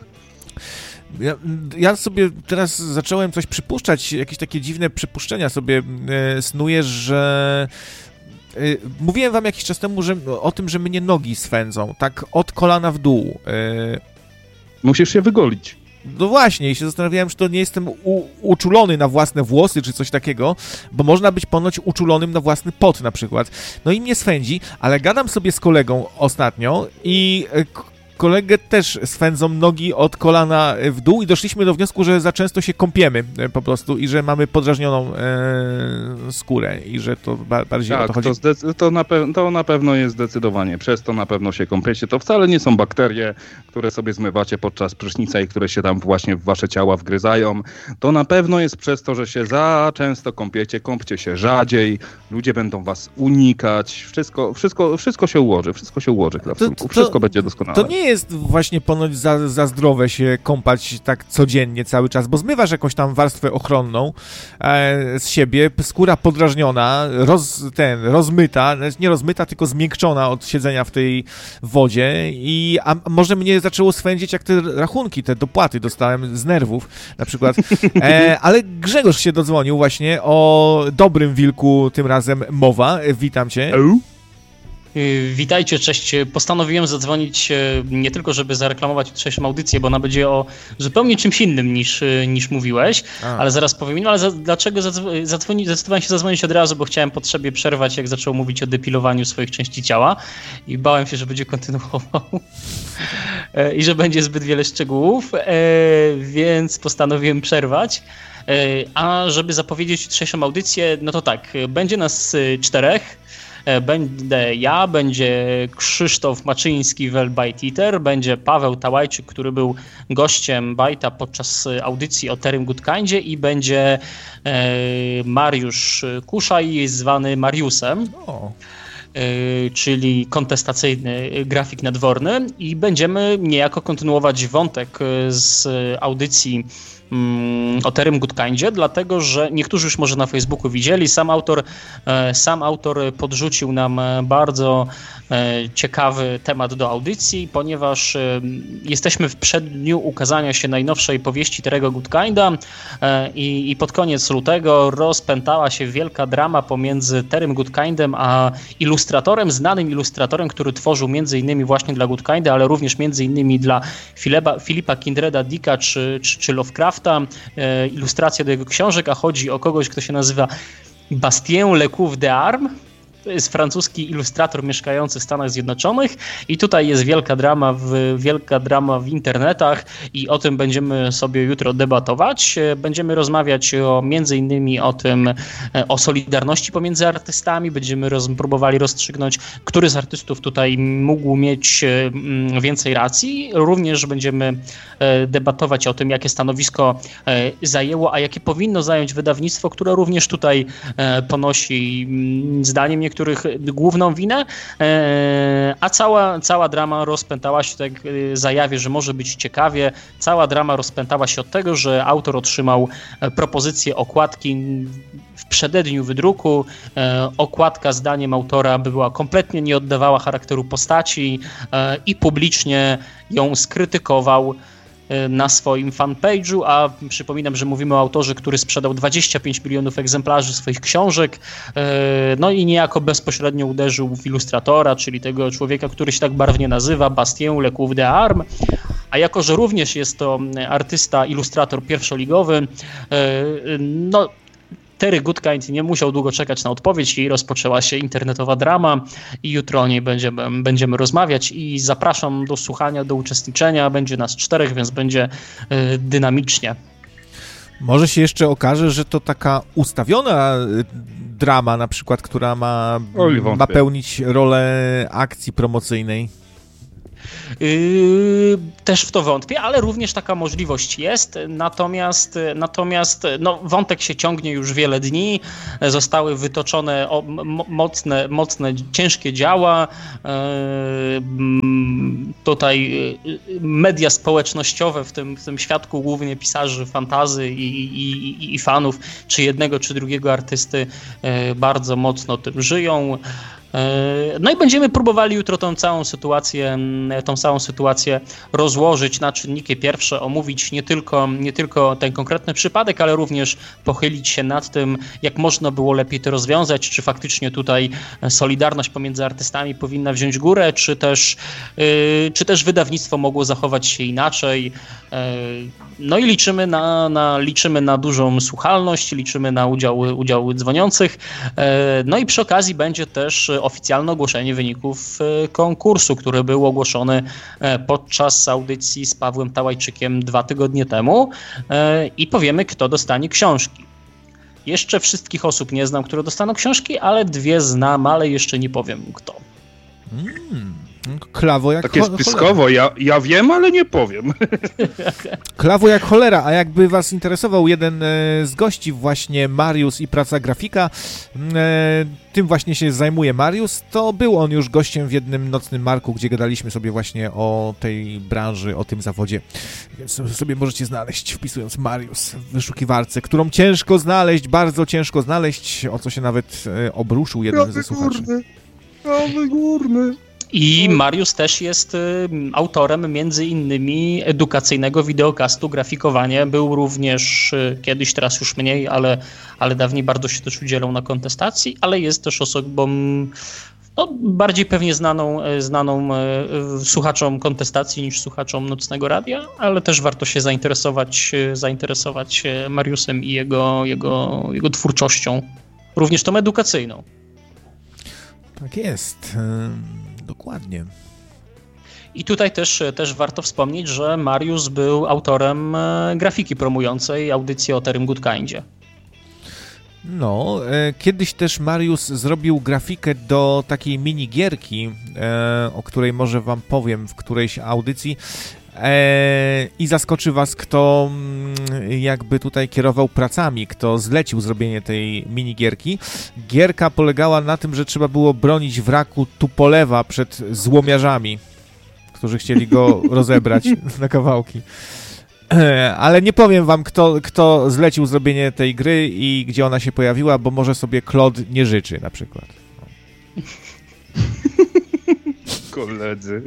Ja, ja sobie teraz zacząłem coś przypuszczać, jakieś takie dziwne przypuszczenia sobie e, snuję, że e, mówiłem wam jakiś czas temu że, o tym, że mnie nogi swędzą, tak od kolana w dół. E, Musisz się wygolić. No właśnie, i się zastanawiałem, czy to nie jestem u, uczulony na własne włosy, czy coś takiego, bo można być ponoć uczulonym na własny pot na przykład. No i mnie swędzi, ale gadam sobie z kolegą ostatnio i e, kolegę też swędzą nogi od kolana w dół i doszliśmy do wniosku, że za często się kąpiemy po prostu i że mamy podrażnioną e, skórę i że to ba- bardziej tak, o to chodzi. To, zdecy- to, na pe- to na pewno jest zdecydowanie. Przez to na pewno się kąpiecie. To wcale nie są bakterie, które sobie zmywacie podczas prysznica i które się tam właśnie w wasze ciała wgryzają. To na pewno jest przez to, że się za często kąpiecie, kąpcie się rzadziej, ludzie będą was unikać, wszystko, wszystko, wszystko się ułoży, wszystko się ułoży, Klapsunku, wszystko będzie doskonale. To nie jest właśnie ponoć za, za zdrowe się kąpać tak codziennie cały czas, bo zmywasz jakąś tam warstwę ochronną e, z siebie, skóra podrażniona, roz, ten, rozmyta, nie rozmyta, tylko zmiękczona od siedzenia w tej wodzie i a może mnie zaczęło swędzić, jak te rachunki, te dopłaty dostałem z nerwów na przykład, e, ale Grzegorz się dodzwonił właśnie, o dobrym wilku tym razem mowa, witam cię. Witajcie, cześć. Postanowiłem zadzwonić nie tylko, żeby zareklamować jutrzejszą audycję, bo ona będzie o zupełnie czymś innym niż, niż mówiłeś, A. ale zaraz powiem, no ale za, dlaczego zadzw- zadzwoni, zdecydowałem się zadzwonić od razu, bo chciałem potrzebie przerwać, jak zaczął mówić o depilowaniu swoich części ciała i bałem się, że będzie kontynuował i że będzie zbyt wiele szczegółów, więc postanowiłem przerwać. A żeby zapowiedzieć jutrzejszą audycję, no to tak, będzie nas czterech. Będę ja, będzie Krzysztof Maczyński, Wel Bite Eater, będzie Paweł Tałajczyk, który był gościem Bajta podczas audycji o Terym Good Kindzie i będzie e, Mariusz Kuszaj, zwany Mariusem. O. Czyli kontestacyjny grafik nadworny i będziemy niejako kontynuować wątek z audycji o Terym Good Kindzie, dlatego że niektórzy już może na Facebooku widzieli, sam autor, sam autor podrzucił nam bardzo ciekawy temat do audycji, ponieważ jesteśmy w przeddniu ukazania się najnowszej powieści Terego Good Kinda i, i pod koniec lutego rozpętała się wielka drama pomiędzy Terym Good Kindem a ilustratorem, znanym ilustratorem, który tworzył między innymi właśnie dla Good Kinda, ale również między innymi dla Filipa, Filipa Kindreda Dicka czy, czy, czy Lovecrafta, ilustracje do jego książek, a chodzi o kogoś, kto się nazywa Bastien Lecouf d'Armes. To jest francuski ilustrator mieszkający w Stanach Zjednoczonych i tutaj jest wielka drama w, wielka drama w internetach i o tym będziemy sobie jutro debatować. Będziemy rozmawiać o, między innymi o tym, o solidarności pomiędzy artystami. Będziemy roz, próbowali rozstrzygnąć, który z artystów tutaj mógł mieć więcej racji. Również będziemy debatować o tym, jakie stanowisko zajęło, a jakie powinno zająć wydawnictwo, które również tutaj ponosi zdaniem niektórych których główną winę, a cała, cała drama rozpętała się, tak zajawię, że może być ciekawie, cała drama rozpętała się od tego, że autor otrzymał propozycję okładki w przededniu wydruku. Okładka zdaniem autora była kompletnie nie oddawała charakteru postaci i publicznie ją skrytykował. na swoim fanpage'u, a przypominam, że mówimy o autorze, który sprzedał dwadzieścia pięć milionów egzemplarzy swoich książek, no i niejako bezpośrednio uderzył w ilustratora, czyli tego człowieka, który się tak barwnie nazywa, Bastien Lecouf des Armes, a jako, że również jest to artysta, ilustrator pierwszoligowy, no Terry Goodkind nie musiał długo czekać na odpowiedź i rozpoczęła się internetowa drama i jutro o niej będziemy, będziemy rozmawiać i zapraszam do słuchania, do uczestniczenia. Będzie nas czterech, więc będzie y, dynamicznie. Może się jeszcze okaże, że to taka ustawiona drama na przykład, która ma, ma pełnić rolę akcji promocyjnej. Yy, też w to wątpię, ale również taka możliwość jest, natomiast, natomiast no, wątek się ciągnie już wiele dni, zostały wytoczone o, mo, mocne, mocne, ciężkie działa, yy, tutaj media społecznościowe, w tym, w tym świadku głównie pisarzy fantasy i, i, i fanów, czy jednego, czy drugiego artysty yy, bardzo mocno tym żyją. No i będziemy próbowali jutro tą całą sytuację, tą całą sytuację rozłożyć na czynniki pierwsze, omówić nie tylko, nie tylko ten konkretny przypadek, ale również pochylić się nad tym, jak można było lepiej to rozwiązać, czy faktycznie tutaj solidarność pomiędzy artystami powinna wziąć górę, czy też, czy też wydawnictwo mogło zachować się inaczej. No i liczymy na, na, liczymy na dużą słuchalność, liczymy na udział, udział dzwoniących. No i przy okazji będzie też oficjalne ogłoszenie wyników konkursu, który był ogłoszony podczas audycji z Pawłem Tałajczykiem dwa tygodnie temu i powiemy, kto dostanie książki. Jeszcze wszystkich osób nie znam, które dostaną książki, ale dwie znam, ale jeszcze nie powiem kto. Mm. Klawo jak tak jest spiskowo, ja, ja wiem, ale nie powiem. Klawo jak cholera, a jakby was interesował jeden z gości, właśnie Mariusz i praca grafika, tym właśnie się zajmuje Mariusz, to był on już gościem w jednym nocnym marku, gdzie gadaliśmy sobie właśnie o tej branży, o tym zawodzie, więc sobie możecie znaleźć, wpisując Mariusz w wyszukiwarce, którą ciężko znaleźć, bardzo ciężko znaleźć, o co się nawet obruszył jeden ja ze słuchaczy. Górny, ja górny. I Mariusz też jest y, autorem między innymi edukacyjnego wideokastu Grafikowanie. Był również y, kiedyś, teraz już mniej, ale, ale dawniej bardzo się też udzielał na kontestacji, ale jest też osobą no, bardziej pewnie znaną, znaną y, słuchaczom kontestacji niż słuchaczom Nocnego Radia, ale też warto się zainteresować, y, zainteresować Mariuszem i jego, jego, jego twórczością, również tą edukacyjną. Tak jest. Dokładnie. I tutaj też, też warto wspomnieć, że Mariusz był autorem grafiki promującej audycji o Terrym Goodkindzie. No, e, kiedyś też Mariusz zrobił grafikę do takiej minigierki, e, o której może wam powiem w którejś audycji. Eee, i zaskoczy was, kto jakby tutaj kierował pracami, kto zlecił zrobienie tej minigierki. Gierka polegała na tym, że trzeba było bronić wraku Tupolewa przed złomiarzami, którzy chcieli go rozebrać na kawałki. Eee, ale nie powiem wam, kto, kto zlecił zrobienie tej gry i gdzie ona się pojawiła, bo może sobie Claude nie życzy na przykład. No. Koledzy.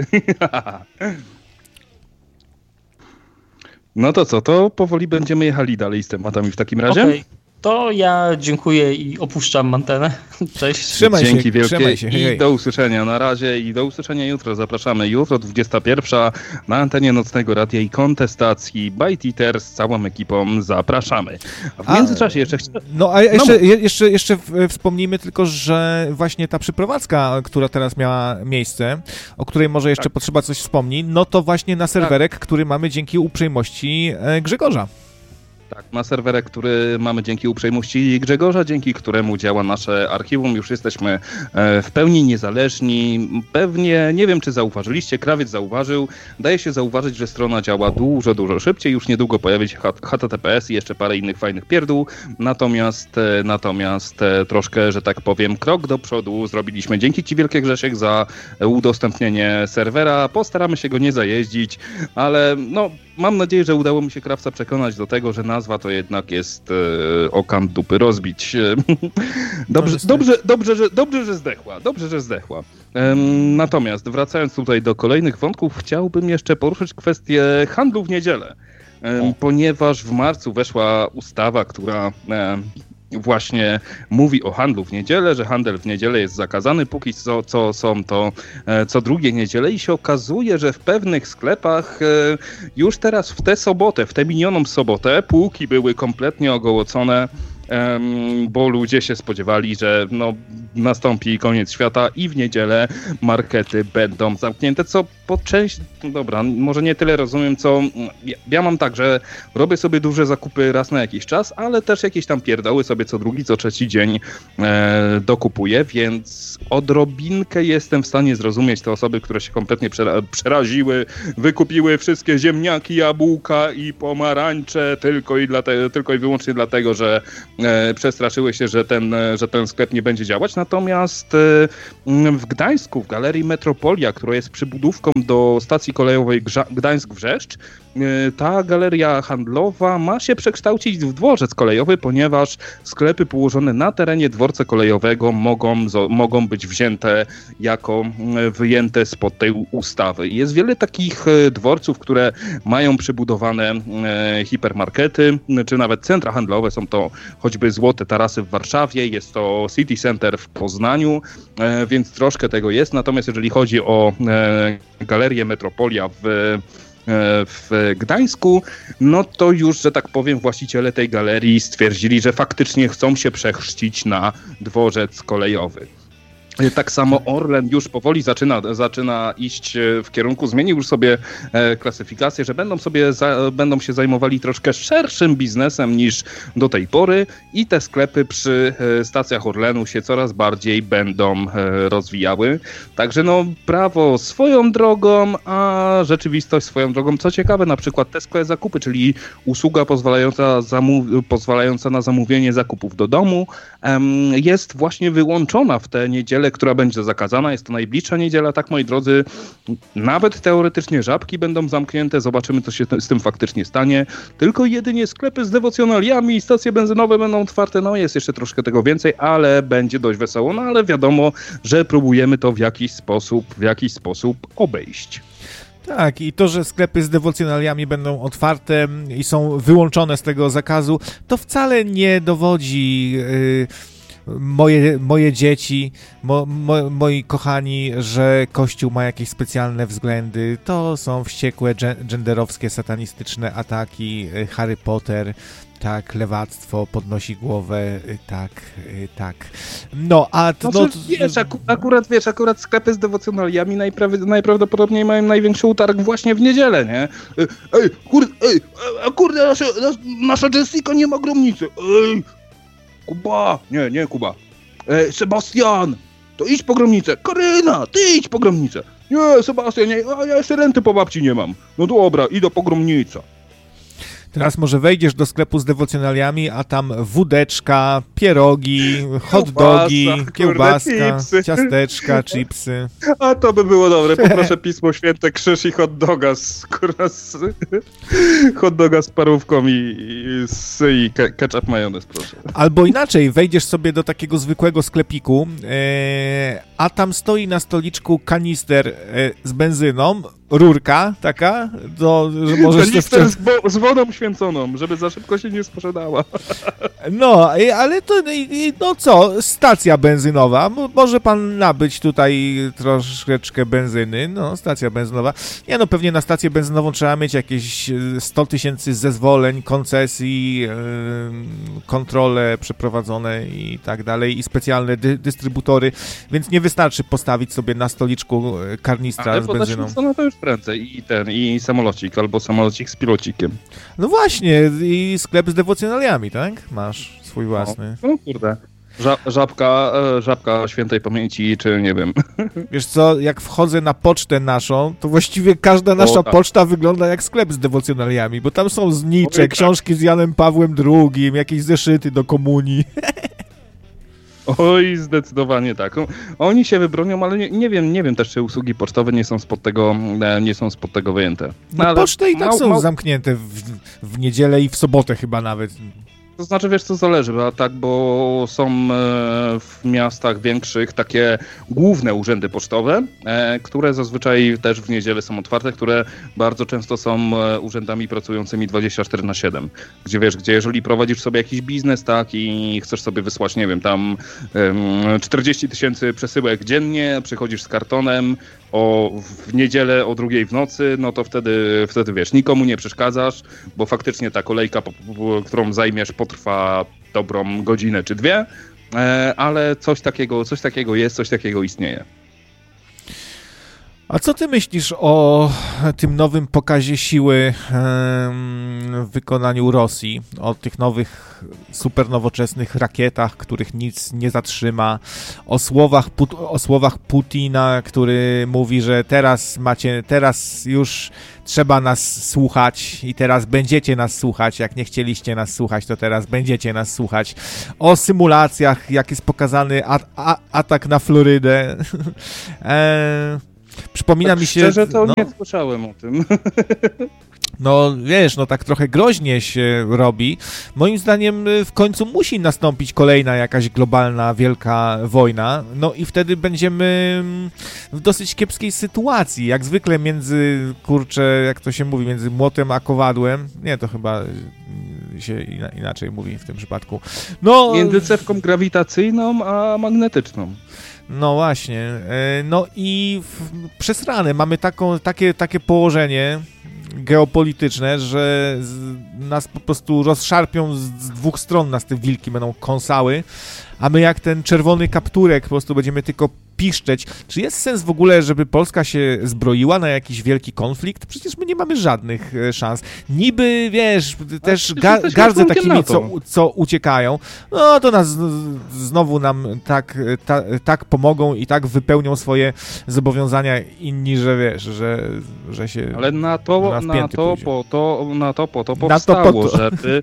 No to co, to powoli będziemy jechali dalej z tematami w takim razie? Okay. To ja dziękuję i opuszczam antenę. Cześć. Trzymaj Dzięki się, wielkie trzymaj się. Hej, i hej. do usłyszenia na razie i do usłyszenia jutro. Zapraszamy jutro dwudziesta pierwsza na antenie Nocnego Radia i Kontestacji. Bite Eater z całą ekipą zapraszamy. A w międzyczasie jeszcze... Chcia... No a jeszcze, no. jeszcze, jeszcze wspomnijmy tylko, że właśnie ta przeprowadzka, która teraz miała miejsce, o której może jeszcze tak. potrzeba coś wspomnieć, no to właśnie na serwerek, tak. który mamy dzięki uprzejmości Grzegorza. Tak, na serwerek, który mamy dzięki uprzejmości Grzegorza, dzięki któremu działa nasze archiwum. Już jesteśmy w pełni niezależni. Pewnie, nie wiem czy zauważyliście, Krawiec zauważył. Daje się zauważyć, że strona działa dużo, dużo szybciej. Już niedługo pojawi się H T T P S i jeszcze parę innych fajnych pierdół. Natomiast, natomiast troszkę, że tak powiem, krok do przodu zrobiliśmy. Dzięki ci wielkie, Grzesiek, za udostępnienie serwera. Postaramy się go nie zajeździć, ale no... mam nadzieję, że udało mi się krawca przekonać do tego, że nazwa to jednak jest e, o kant dupy rozbić. Dobrze, dobrze, dobrze, że, dobrze, że zdechła. Dobrze, że zdechła. Ehm, natomiast wracając tutaj do kolejnych wątków, chciałbym jeszcze poruszyć kwestię handlu w niedzielę. Ehm, ponieważ w marcu weszła ustawa, która e, właśnie mówi o handlu w niedzielę, że handel w niedzielę jest zakazany, póki co, co są to e, co drugie niedzielę i się okazuje, że w pewnych sklepach e, już teraz w tę sobotę, w tę minioną sobotę półki były kompletnie ogołocone, e, bo ludzie się spodziewali, że no, nastąpi koniec świata i w niedzielę markety będą zamknięte, co po części, no dobra, może nie tyle rozumiem, co ja, ja mam tak, że robię sobie duże zakupy raz na jakiś czas, ale też jakieś tam pierdoły sobie co drugi, co trzeci dzień e, dokupuję, więc odrobinkę jestem w stanie zrozumieć te osoby, które się kompletnie przera- przeraziły, wykupiły wszystkie ziemniaki, jabłka i pomarańcze tylko i, dlate- tylko i wyłącznie dlatego, że e, przestraszyły się, że ten, że ten sklep nie będzie działać. Natomiast e, w Gdańsku, w Galerii Metropolia, która jest przybudówką do stacji kolejowej Gdańsk-Wrzeszcz, ta galeria handlowa ma się przekształcić w dworzec kolejowy, ponieważ sklepy położone na terenie dworca kolejowego mogą, mogą być wzięte jako wyjęte spod tej ustawy. Jest wiele takich dworców, które mają przybudowane hipermarkety, czy nawet centra handlowe. Są to choćby Złote Tarasy w Warszawie, jest to City Center w Poznaniu, więc troszkę tego jest. Natomiast jeżeli chodzi o galerię Metropolia w w Gdańsku, no to już, że tak powiem, właściciele tej galerii stwierdzili, że faktycznie chcą się przechrzcić na dworzec kolejowy. Tak samo Orlen już powoli zaczyna, zaczyna iść w kierunku, zmienił już sobie e, klasyfikację, że będą sobie za, będą się zajmowali troszkę szerszym biznesem niż do tej pory i te sklepy przy e, stacjach Orlenu się coraz bardziej będą e, rozwijały. Także no prawo swoją drogą, a rzeczywistość swoją drogą. Co ciekawe, na przykład Tesco e-zakupy, czyli usługa pozwalająca, zamów- pozwalająca na zamówienie zakupów do domu, em, jest właśnie wyłączona w tę niedzielę, która będzie zakazana. Jest to najbliższa niedziela, tak moi drodzy. Nawet teoretycznie Żabki będą zamknięte. Zobaczymy, co się z tym faktycznie stanie. Tylko jedynie sklepy z dewocjonaliami i stacje benzynowe będą otwarte. No jest jeszcze troszkę tego więcej, ale będzie dość wesoło. No ale wiadomo, że próbujemy to w jakiś sposób, w jakiś sposób obejść. Tak, i to, że sklepy z dewocjonaliami będą otwarte i są wyłączone z tego zakazu, to wcale nie dowodzi... Yy... Moje, moje dzieci, mo, mo, moi kochani, że Kościół ma jakieś specjalne względy. To są wściekłe, genderowskie, satanistyczne ataki. Harry Potter, tak, lewactwo, podnosi głowę, tak, tak. No, a... To, no, no, wiesz, ak- akurat, wiesz, akurat sklepy z dewocjonaliami najpraw- najprawdopodobniej mają największy utarg właśnie w niedzielę, nie? Ej, kurde, ej, a kurde, nasza, nasza Jessica nie ma gromnicy, ej! Kuba! Nie, nie Kuba. E, Sebastian! To idź po gromnicę. Karyna! Ty idź po gromnicę. Nie, Sebastian, nie, a ja jeszcze renty po babci nie mam. No dobra, idę po gromnicę. Teraz może wejdziesz do sklepu z dewocjonaliami, a tam wódeczka, pierogi, hot dogi, kiełbasa, kiełbaska, chipsy. Ciasteczka, chipsy. A to by było dobre. Poproszę Pismo Święte, krzyż i hot doga z, kurwa, z hot doga z parówką i, i, z, i ke, ketchup majonez, proszę. Albo inaczej, wejdziesz sobie do takiego zwykłego sklepiku, e, a tam stoi na stoliczku kanister e, z benzyną, rurka taka, to, że możesz... Kanister z, bo, z wodą święconą, żeby za szybko się nie sprzedała. No, ale to, no co, stacja benzynowa, może pan nabyć tutaj troszeczkę benzyny, no, stacja benzynowa. Nie no, pewnie na stację benzynową trzeba mieć jakieś sto tysięcy zezwoleń, koncesji, yy, kontrole przeprowadzone i tak dalej, i specjalne dy- dystrybutory, więc nie wystarczy postawić sobie na stoliczku karnistra ale z benzyną. Ale to już prędzej i ten, i samolocik, albo samolocik z pilocikiem. No właśnie, i sklep z dewocjonaliami, tak? Masz swój własny. No, no kurde. Ża- żabka, e, żabka świętej pamięci, czy nie wiem. Wiesz co, jak wchodzę na pocztę naszą, to właściwie każda nasza o, tak. poczta wygląda jak sklep z dewocjonaliami, bo tam są znicze, o, książki tak. z Janem Pawłem drugim, jakieś zeszyty do komunii. Oj, zdecydowanie tak. Oni się wybronią, ale nie, nie wiem, nie wiem też, czy usługi pocztowe nie są spod tego, nie są spod tego wyjęte. No, no poczty i tak mał, są mał... zamknięte w, w niedzielę i w sobotę chyba nawet. To znaczy, wiesz, co zależy, bo tak, bo są w miastach większych takie główne urzędy pocztowe, które zazwyczaj też w niedzielę są otwarte, które bardzo często są urzędami pracującymi dwadzieścia cztery na siedem, gdzie wiesz, gdzie jeżeli prowadzisz sobie jakiś biznes, tak, i chcesz sobie wysłać, nie wiem, tam czterdzieści tysięcy przesyłek dziennie, przychodzisz z kartonem, o, w niedzielę o drugiej w nocy, no to wtedy, wtedy wiesz, nikomu nie przeszkadzasz, bo faktycznie ta kolejka, po, po, którą zajmiesz, potrwa dobrą godzinę czy dwie, e, ale coś takiego, coś takiego jest, coś takiego istnieje. A co ty myślisz o tym nowym pokazie siły w wykonaniu Rosji? O tych nowych, super nowoczesnych rakietach, których nic nie zatrzyma? O słowach, o słowach Putina, który mówi, że teraz macie, teraz już trzeba nas słuchać i teraz będziecie nas słuchać. Jak nie chcieliście nas słuchać, to teraz będziecie nas słuchać. O symulacjach, jak jest pokazany a, a, atak na Florydę. e Przypomina tak mi się... Szczerze to no, nie słyszałem o tym. No wiesz, no tak trochę groźnie się robi. Moim zdaniem w końcu musi nastąpić kolejna jakaś globalna, wielka wojna. No i wtedy będziemy w dosyć kiepskiej sytuacji. Jak zwykle między, kurczę, jak to się mówi, między młotem a kowadłem. Nie, to chyba się inaczej mówi w tym przypadku. No, między cewką grawitacyjną a magnetyczną. No właśnie, no i przesrane, mamy taką, takie, takie położenie geopolityczne, że nas po prostu rozszarpią z dwóch stron, nas te wilki będą kąsały, a my jak ten czerwony kapturek po prostu będziemy tylko piszczeć. Czy jest sens w ogóle, żeby Polska się zbroiła na jakiś wielki konflikt? Przecież my nie mamy żadnych szans. Niby, wiesz, też ga- gardzę takimi, co, co uciekają, no to nas znowu nam tak, ta, tak pomogą i tak wypełnią swoje zobowiązania inni, że wiesz, że, że się ale na to, na, na to, po to, na to po to powstało, to po to. żeby...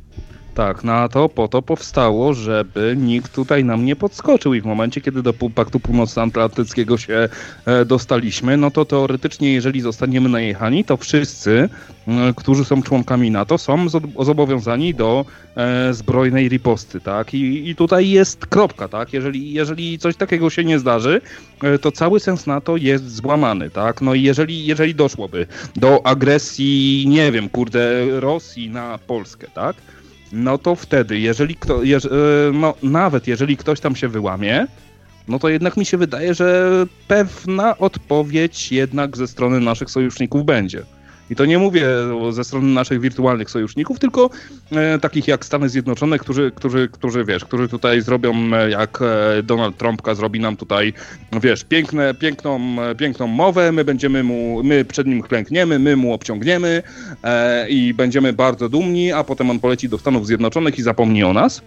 Tak, na to po to powstało, żeby nikt tutaj nam nie podskoczył i w momencie, kiedy do Paktu Północnoatlantyckiego się e, dostaliśmy, no to teoretycznie, jeżeli zostaniemy najechani, to wszyscy, e, którzy są członkami NATO, są zobowiązani do e, zbrojnej riposty, tak? I, i tutaj jest kropka, tak? Jeżeli, jeżeli coś takiego się nie zdarzy, e, to cały sens NATO jest złamany, tak? No i jeżeli, jeżeli doszłoby do agresji, nie wiem, kurde, Rosji na Polskę, tak? No to wtedy, jeżeli kto, jeż, no, nawet jeżeli ktoś tam się wyłamie, no to jednak mi się wydaje, że pewna odpowiedź jednak ze strony naszych sojuszników będzie. I to nie mówię ze strony naszych wirtualnych sojuszników, tylko e, takich jak Stany Zjednoczone, którzy, którzy, którzy, wiesz, którzy tutaj zrobią, jak Donald Trumpka zrobi nam tutaj, wiesz, piękne, piękną, piękną mowę, my będziemy mu, my przed nim klękniemy, my mu obciągniemy e, i będziemy bardzo dumni, a potem on poleci do Stanów Zjednoczonych i zapomni o nas.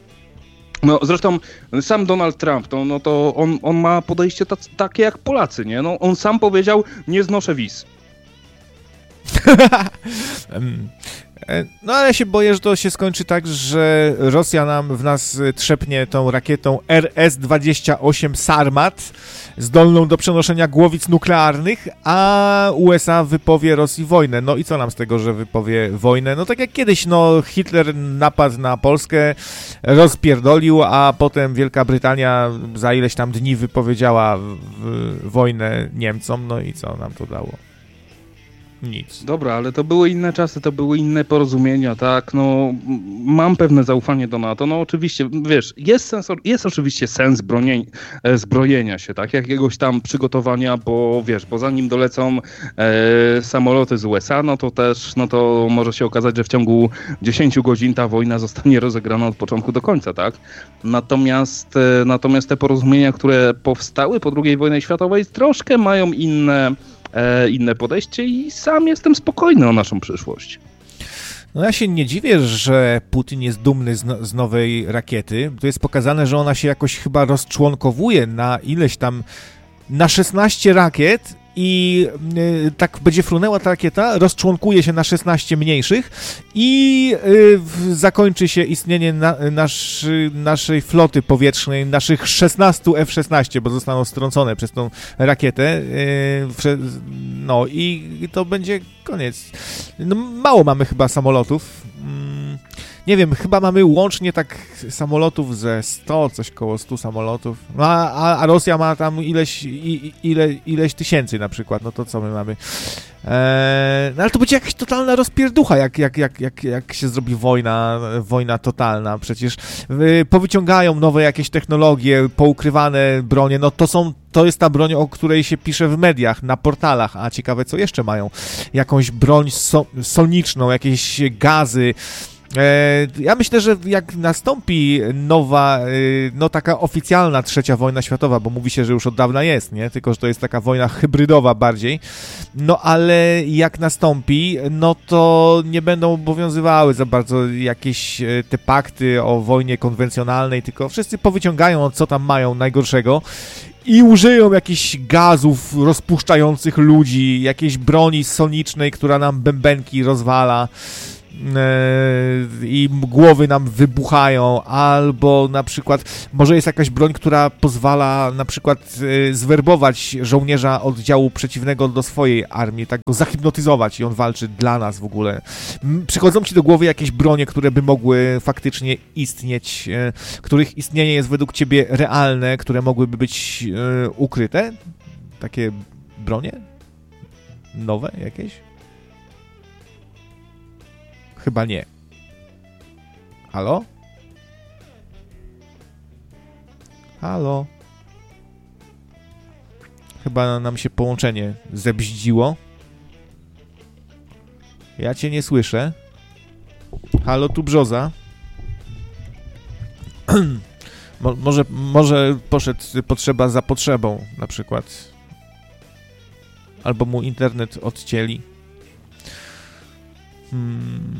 No zresztą sam Donald Trump, to, no to on, on ma podejście tac, takie jak Polacy, nie? No on sam powiedział, nie znoszę wiz. No ale ja się boję, że to się skończy tak, że Rosja nam w nas trzepnie tą rakietą R S dwadzieścia osiem Sarmat zdolną do przenoszenia głowic nuklearnych, a U S A wypowie Rosji wojnę. No i co nam z tego, że wypowie wojnę? No tak jak kiedyś, no Hitler napadł na Polskę, rozpierdolił, a potem Wielka Brytania za ileś tam dni wypowiedziała w, w wojnę Niemcom, no i co nam to dało? Nic. Dobra, ale to były inne czasy, to były inne porozumienia, tak, no mam pewne zaufanie do NATO, no oczywiście, wiesz, jest sens, jest oczywiście sens bronień, zbrojenia się, tak, jakiegoś tam przygotowania, bo wiesz, bo zanim dolecą e, samoloty z U S A, no to też, no to może się okazać, że w ciągu dziesięciu godzin ta wojna zostanie rozegrana od początku do końca, tak, natomiast, e, natomiast te porozumienia, które powstały po drugiej wojnie światowej, troszkę mają inne inne podejście i sam jestem spokojny o naszą przyszłość. No ja się nie dziwię, że Putin jest dumny z, no, z nowej rakiety. To jest pokazane, że ona się jakoś chyba rozczłonkowuje na ileś tam, na szesnaście rakiet i y, tak będzie frunęła ta rakieta, rozczłonkuje się na szesnaście mniejszych i y, w, zakończy się istnienie na, nasz, naszej floty powietrznej, naszych szesnastu F szesnaście, bo zostaną strącone przez tą rakietę. Y, prze, no i, i to będzie koniec. No, mało mamy chyba samolotów. Mm, nie wiem, chyba mamy łącznie tak samolotów ze sto, coś koło stu samolotów. No, a, a Rosja ma tam ileś, i, ile, ileś tysięcy na przykład. No to co my mamy? Eee, no ale to będzie jakaś totalna rozpierducha, jak, jak, jak, jak, jak się zrobi wojna, wojna totalna. Przecież y, powyciągają nowe jakieś technologie, poukrywane bronie. No to są, to jest ta broń, o której się pisze w mediach, na portalach. A ciekawe, co jeszcze mają? Jakąś broń so, soniczną, jakieś gazy. Ja myślę, że jak nastąpi nowa, no taka oficjalna trzecia wojna światowa, bo mówi się, że już od dawna jest, nie? Tylko że to jest taka wojna hybrydowa bardziej, no ale jak nastąpi, no to nie będą obowiązywały za bardzo jakieś te pakty o wojnie konwencjonalnej, tylko wszyscy powyciągają, co tam mają najgorszego i użyją jakichś gazów rozpuszczających ludzi, jakiejś broni sonicznej, która nam bębenki rozwala i głowy nam wybuchają, albo na przykład może jest jakaś broń, która pozwala na przykład zwerbować żołnierza oddziału przeciwnego do swojej armii, tak go zahipnotyzować i on walczy dla nas w ogóle. Przychodzą ci do głowy jakieś bronie, które by mogły faktycznie istnieć, których istnienie jest według ciebie realne, które mogłyby być ukryte? Takie bronie? Nowe jakieś? Chyba nie. Halo? Halo? Chyba nam się połączenie zebździło. Ja cię nie słyszę. Halo, tu Brzoza. Mo- może, może poszedł potrzeba za potrzebą, na przykład. Albo mu internet odcięli. Hmm.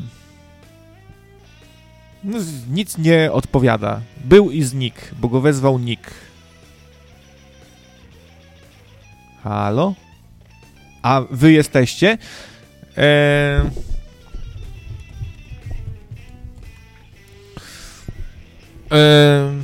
No, nic nie odpowiada. Był i znikł, bo go wezwał Nick. Halo? A wy jesteście? Eee... Eee...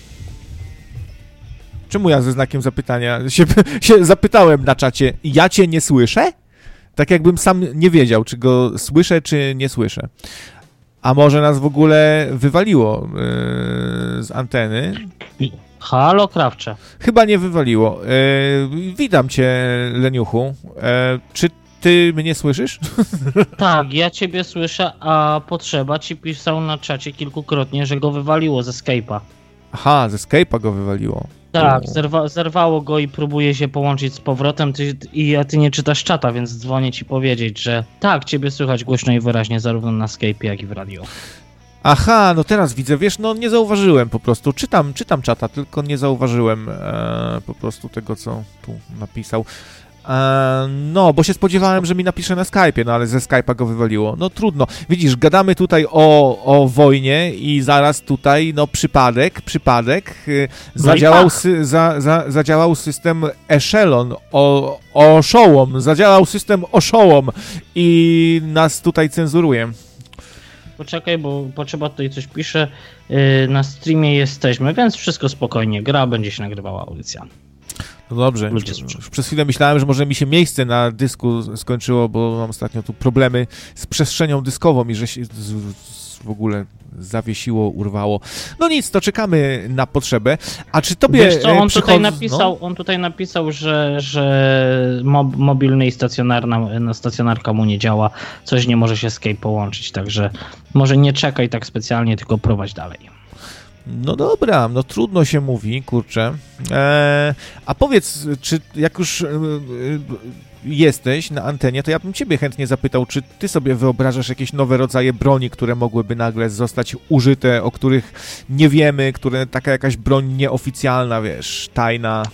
Czemu ja ze znakiem zapytania się, się zapytałem na czacie? Ja cię nie słyszę? Tak jakbym sam nie wiedział, czy go słyszę, czy nie słyszę. A może nas w ogóle wywaliło yy, z anteny? Halo, Krawcze. Chyba nie wywaliło. Yy, witam cię, Leniuchu. Yy, czy ty mnie słyszysz? Tak, ja ciebie słyszę, a Potrzeba ci pisał na czacie kilkukrotnie, że go wywaliło ze Skype'a. Aha, ze Skype'a go wywaliło. Tak, zerwa, zerwało go i próbuje się połączyć z powrotem ty, i a ty nie czytasz czata, więc dzwonię ci powiedzieć, że tak, ciebie słychać głośno i wyraźnie zarówno na Skype'ie, jak i w radio. Aha, no teraz widzę, wiesz, no nie zauważyłem po prostu, czytam, czytam czata, tylko nie zauważyłem e, po prostu tego, co tu napisał. E, no, bo się spodziewałem, że mi napisze na Skype'ie, no ale ze Skype'a go wywaliło. No trudno. Widzisz, gadamy tutaj o, o wojnie i zaraz tutaj, no przypadek, przypadek, y, No zadziałał, tak. sy, za, za, zadziałał system Echelon, o, oszołom, zadziałał system oszołom i nas tutaj cenzuruje. Poczekaj, bo Potrzeba tutaj coś pisze. Yy, na streamie jesteśmy, więc wszystko spokojnie. Gra będzie się nagrywała, audycja. No dobrze, Ludzie już, słyszą. już przez chwilę myślałem, że może mi się miejsce na dysku skończyło, bo mam ostatnio tu problemy z przestrzenią dyskową i że się z, z, w ogóle zawiesiło, urwało. No nic, to czekamy na Potrzebę. A czy tobie Wiesz co, on przychod... tutaj napisał, no? on tutaj napisał, że, że mob, mobilny i stacjonarna, no, stacjonarka mu nie działa, coś nie może się Skype połączyć, także może nie czekaj tak specjalnie, tylko prowadź dalej. No dobra, no trudno się mówi, kurczę. Eee, a powiedz, czy jak już e, e, jesteś na antenie, to ja bym ciebie chętnie zapytał, czy ty sobie wyobrażasz jakieś nowe rodzaje broni, które mogłyby nagle zostać użyte, o których nie wiemy, które taka jakaś broń nieoficjalna, wiesz, tajna.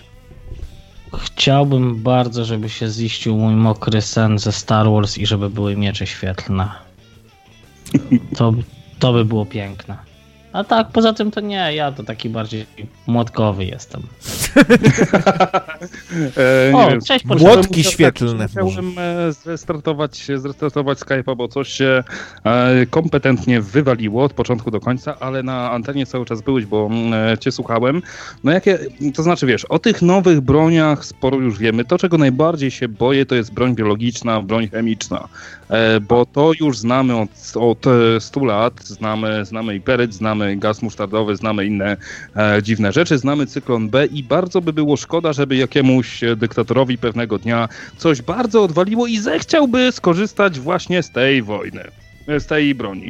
Chciałbym bardzo, żeby się ziścił mój mokry sen ze Star Wars i żeby były miecze świetlne. To, to by było piękne. A tak, poza tym to nie, ja to taki bardziej młotkowy jestem. e, nie o, wiem, cześć, młotki świetlne. Chciałbym zrestartować, zrestartować Skype'a, bo coś się e, kompetentnie wywaliło od początku do końca, ale na antenie cały czas byłeś, bo e, cię słuchałem. No jakie, to znaczy wiesz, o tych nowych broniach sporo już wiemy. To, czego najbardziej się boję, to jest broń biologiczna, broń chemiczna, e, bo to już znamy od, od stu lat. Znamy, znamy iperyt, znamy gaz musztardowy, znamy inne e, dziwne rzeczy, znamy cyklon B i bardzo by było szkoda, żeby jakiemuś dyktatorowi pewnego dnia coś bardzo odwaliło i zechciałby skorzystać właśnie z tej wojny, z tej broni.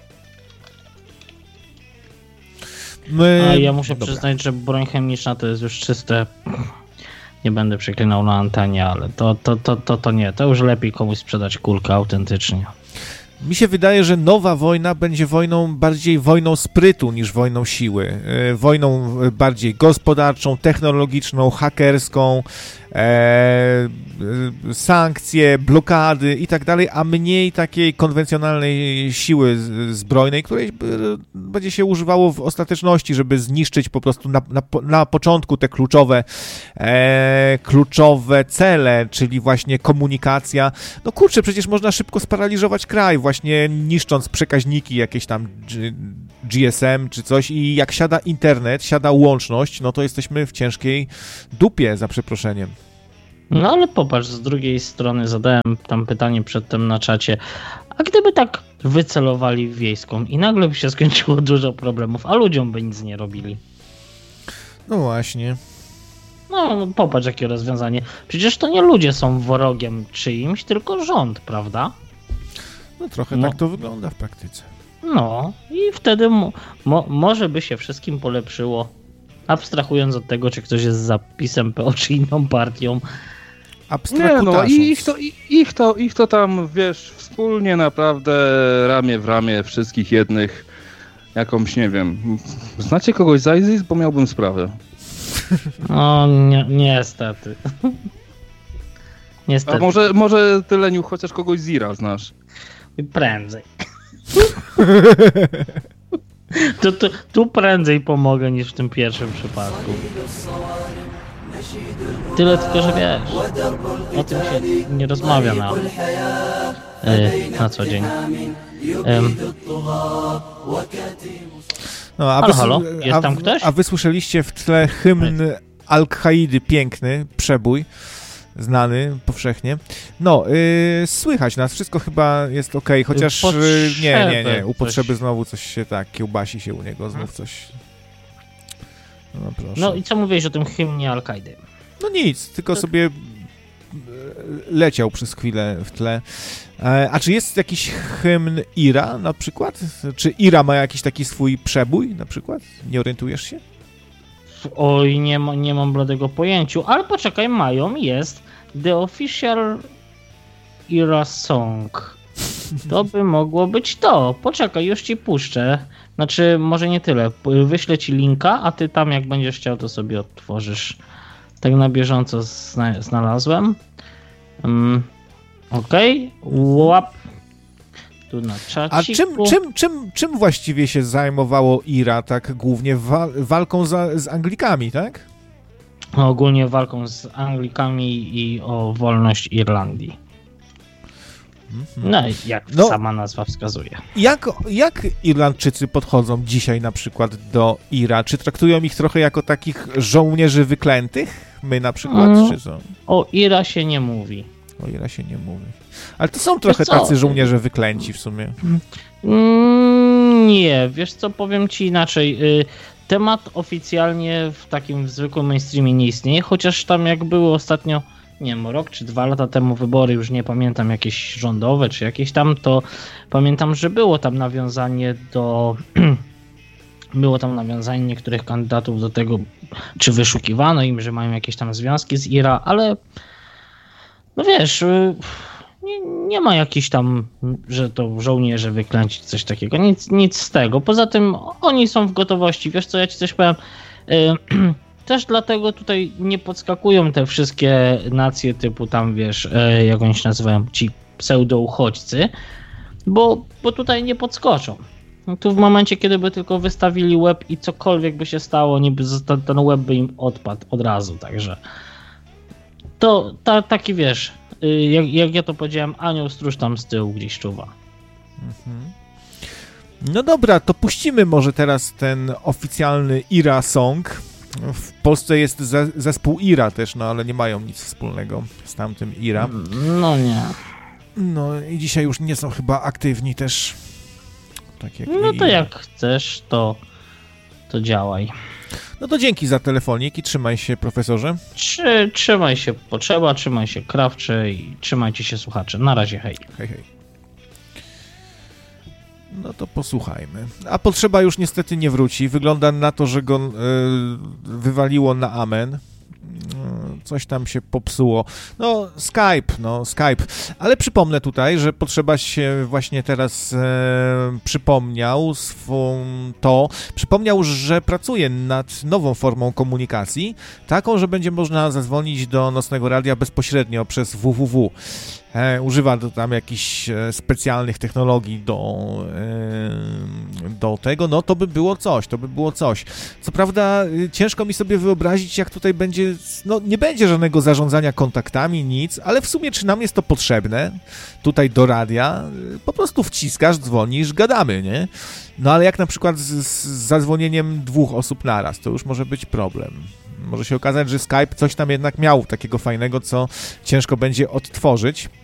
My... A ja muszę Dobra. przyznać, że broń chemiczna to jest już czyste... Nie będę przeklinał na antenie, ale to, to, to, to, to nie. To już lepiej komuś sprzedać kulkę autentycznie. Mi się wydaje, że nowa wojna będzie wojną bardziej wojną sprytu niż wojną siły. Wojną bardziej gospodarczą, technologiczną, hakerską, e, sankcje, blokady i tak dalej, a mniej takiej konwencjonalnej siły zbrojnej, której będzie się używało w ostateczności, żeby zniszczyć po prostu na, na, na początku te kluczowe, e, kluczowe cele, czyli właśnie komunikacja. No kurczę, przecież można szybko sparaliżować kraj, właśnie niszcząc przekaźniki, jakieś tam G S M czy coś i jak siada internet, siada łączność, no to jesteśmy w ciężkiej dupie, za przeproszeniem. No ale popatrz, z drugiej strony zadałem tam pytanie przedtem na czacie, a gdyby tak wycelowali w wiejską i nagle by się skończyło dużo problemów, a ludziom by nic nie robili? No właśnie. No popatrz, jakie rozwiązanie. Przecież to nie ludzie są wrogiem czyimś, tylko rząd, prawda? No trochę no. tak to wygląda w praktyce. No i wtedy mo- mo- może by się wszystkim polepszyło, abstrahując od tego, czy ktoś jest za PiS-em, P O czy inną partią. Nie no, ich to, ich, to, ich to tam, wiesz, wspólnie naprawdę ramię w ramię wszystkich jednych jakąś, nie wiem, znacie kogoś z ISIS, bo miałbym sprawę. No, ni- niestety. niestety. A może, może ty, Leniu, chociaż kogoś z Ira znasz? Prędzej. tu, tu, tu prędzej pomogę niż w tym pierwszym przypadku. Tyle tylko, że wiesz, o tym się nie rozmawia na, yy, na co dzień. Um. No, a halo, halo, jest tam a, ktoś? A wy słyszeliście w tle hymn Al-Kaidy, piękny przebój, znany powszechnie. No, yy, słychać nas, wszystko chyba jest okej, okay, chociaż Potrzeby nie, nie, nie, u potrzeby coś. Znowu coś się tak, kiełbasi się u niego, znów coś. No, proszę. No i co mówiłeś o tym hymnie Al-Kaidy? No nic, tylko sobie leciał przez chwilę w tle. A czy jest jakiś hymn Ira na przykład? Czy Ira ma jakiś taki swój przebój na przykład? Nie orientujesz się? Oj, nie, ma, nie mam bladego pojęciu, ale poczekaj, mają, jest The Official Ira Song. To by mogło być to. Poczekaj, już ci puszczę. Znaczy, może nie tyle. Wyślę ci linka, a ty tam jak będziesz chciał, to sobie odtworzysz. Tak na bieżąco zna- znalazłem. Um, Okej. Okay. Łap. Tu na czaciku. A czym, czym, czym, czym właściwie się zajmowało Ira? Tak głównie wa- walką za, z Anglikami, tak? Ogólnie walką z Anglikami i o wolność Irlandii. No, jak no, sama nazwa wskazuje. Jak, jak Irlandczycy podchodzą dzisiaj na przykład do Ira? Czy traktują ich trochę jako takich żołnierzy wyklętych? My na przykład, mm. czy są? O Ira się nie mówi. O Ira się nie mówi. Ale to są trochę tacy żołnierze wyklęci w sumie. Mm, nie, wiesz co, powiem ci inaczej. Temat oficjalnie w takim zwykłym mainstreamie nie istnieje, chociaż tam jak były ostatnio, nie wiem, rok czy dwa lata temu wybory, już nie pamiętam, jakieś rządowe czy jakieś tam, to pamiętam, że było tam nawiązanie do... było tam nawiązanie niektórych kandydatów do tego, czy wyszukiwano im, że mają jakieś tam związki z Ira, ale no wiesz, nie, nie ma jakichś tam, że to żołnierze wyklęci, coś takiego, nic, nic z tego. Poza tym oni są w gotowości, wiesz co, ja ci coś powiem, też dlatego tutaj nie podskakują te wszystkie nacje typu tam, wiesz, jak oni się nazywają, ci pseudo-uchodźcy, bo, bo tutaj nie podskoczą. No tu w momencie, kiedy by tylko wystawili web i cokolwiek by się stało, niby ten web by im odpadł od razu, także to ta, taki wiesz, jak, jak ja to powiedziałem, anioł stróż tam z tyłu gdzieś czuwa. Mhm. No dobra, to puścimy może teraz ten oficjalny Ira Song. W Polsce jest ze, zespół Ira też, no ale nie mają nic wspólnego z tamtym Ira. No nie. No i dzisiaj już nie są chyba aktywni też. Tak jak no to Ira. jak chcesz, to, to działaj. No to dzięki za telefonik i trzymaj się, profesorze. Trzy, trzymaj się Potrzeba, trzymaj się Krawcze i trzymajcie się słuchacze. Na razie, hej. Hej, hej. No to posłuchajmy. A Potrzeba już niestety nie wróci. Wygląda na to, że go y, wywaliło na amen. Coś tam się popsuło. No, Skype, no, Skype. Ale przypomnę tutaj, że Potrzeba się właśnie teraz e, przypomniał swą to, przypomniał, że pracuje nad nową formą komunikacji, taką, że będzie można zadzwonić do Nocnego Radia bezpośrednio przez www. E, używa do tam jakichś e, specjalnych technologii do, e, do tego, no to by było coś, to by było coś. Co prawda e, ciężko mi sobie wyobrazić, jak tutaj będzie, no nie będzie żadnego zarządzania kontaktami, nic, ale w sumie czy nam jest to potrzebne, tutaj do radia, e, po prostu wciskasz, dzwonisz, gadamy, nie? No ale jak na przykład z, z zadzwonieniem dwóch osób naraz, to już może być problem. Może się okazać, że Skype coś tam jednak miał takiego fajnego, co ciężko będzie odtworzyć.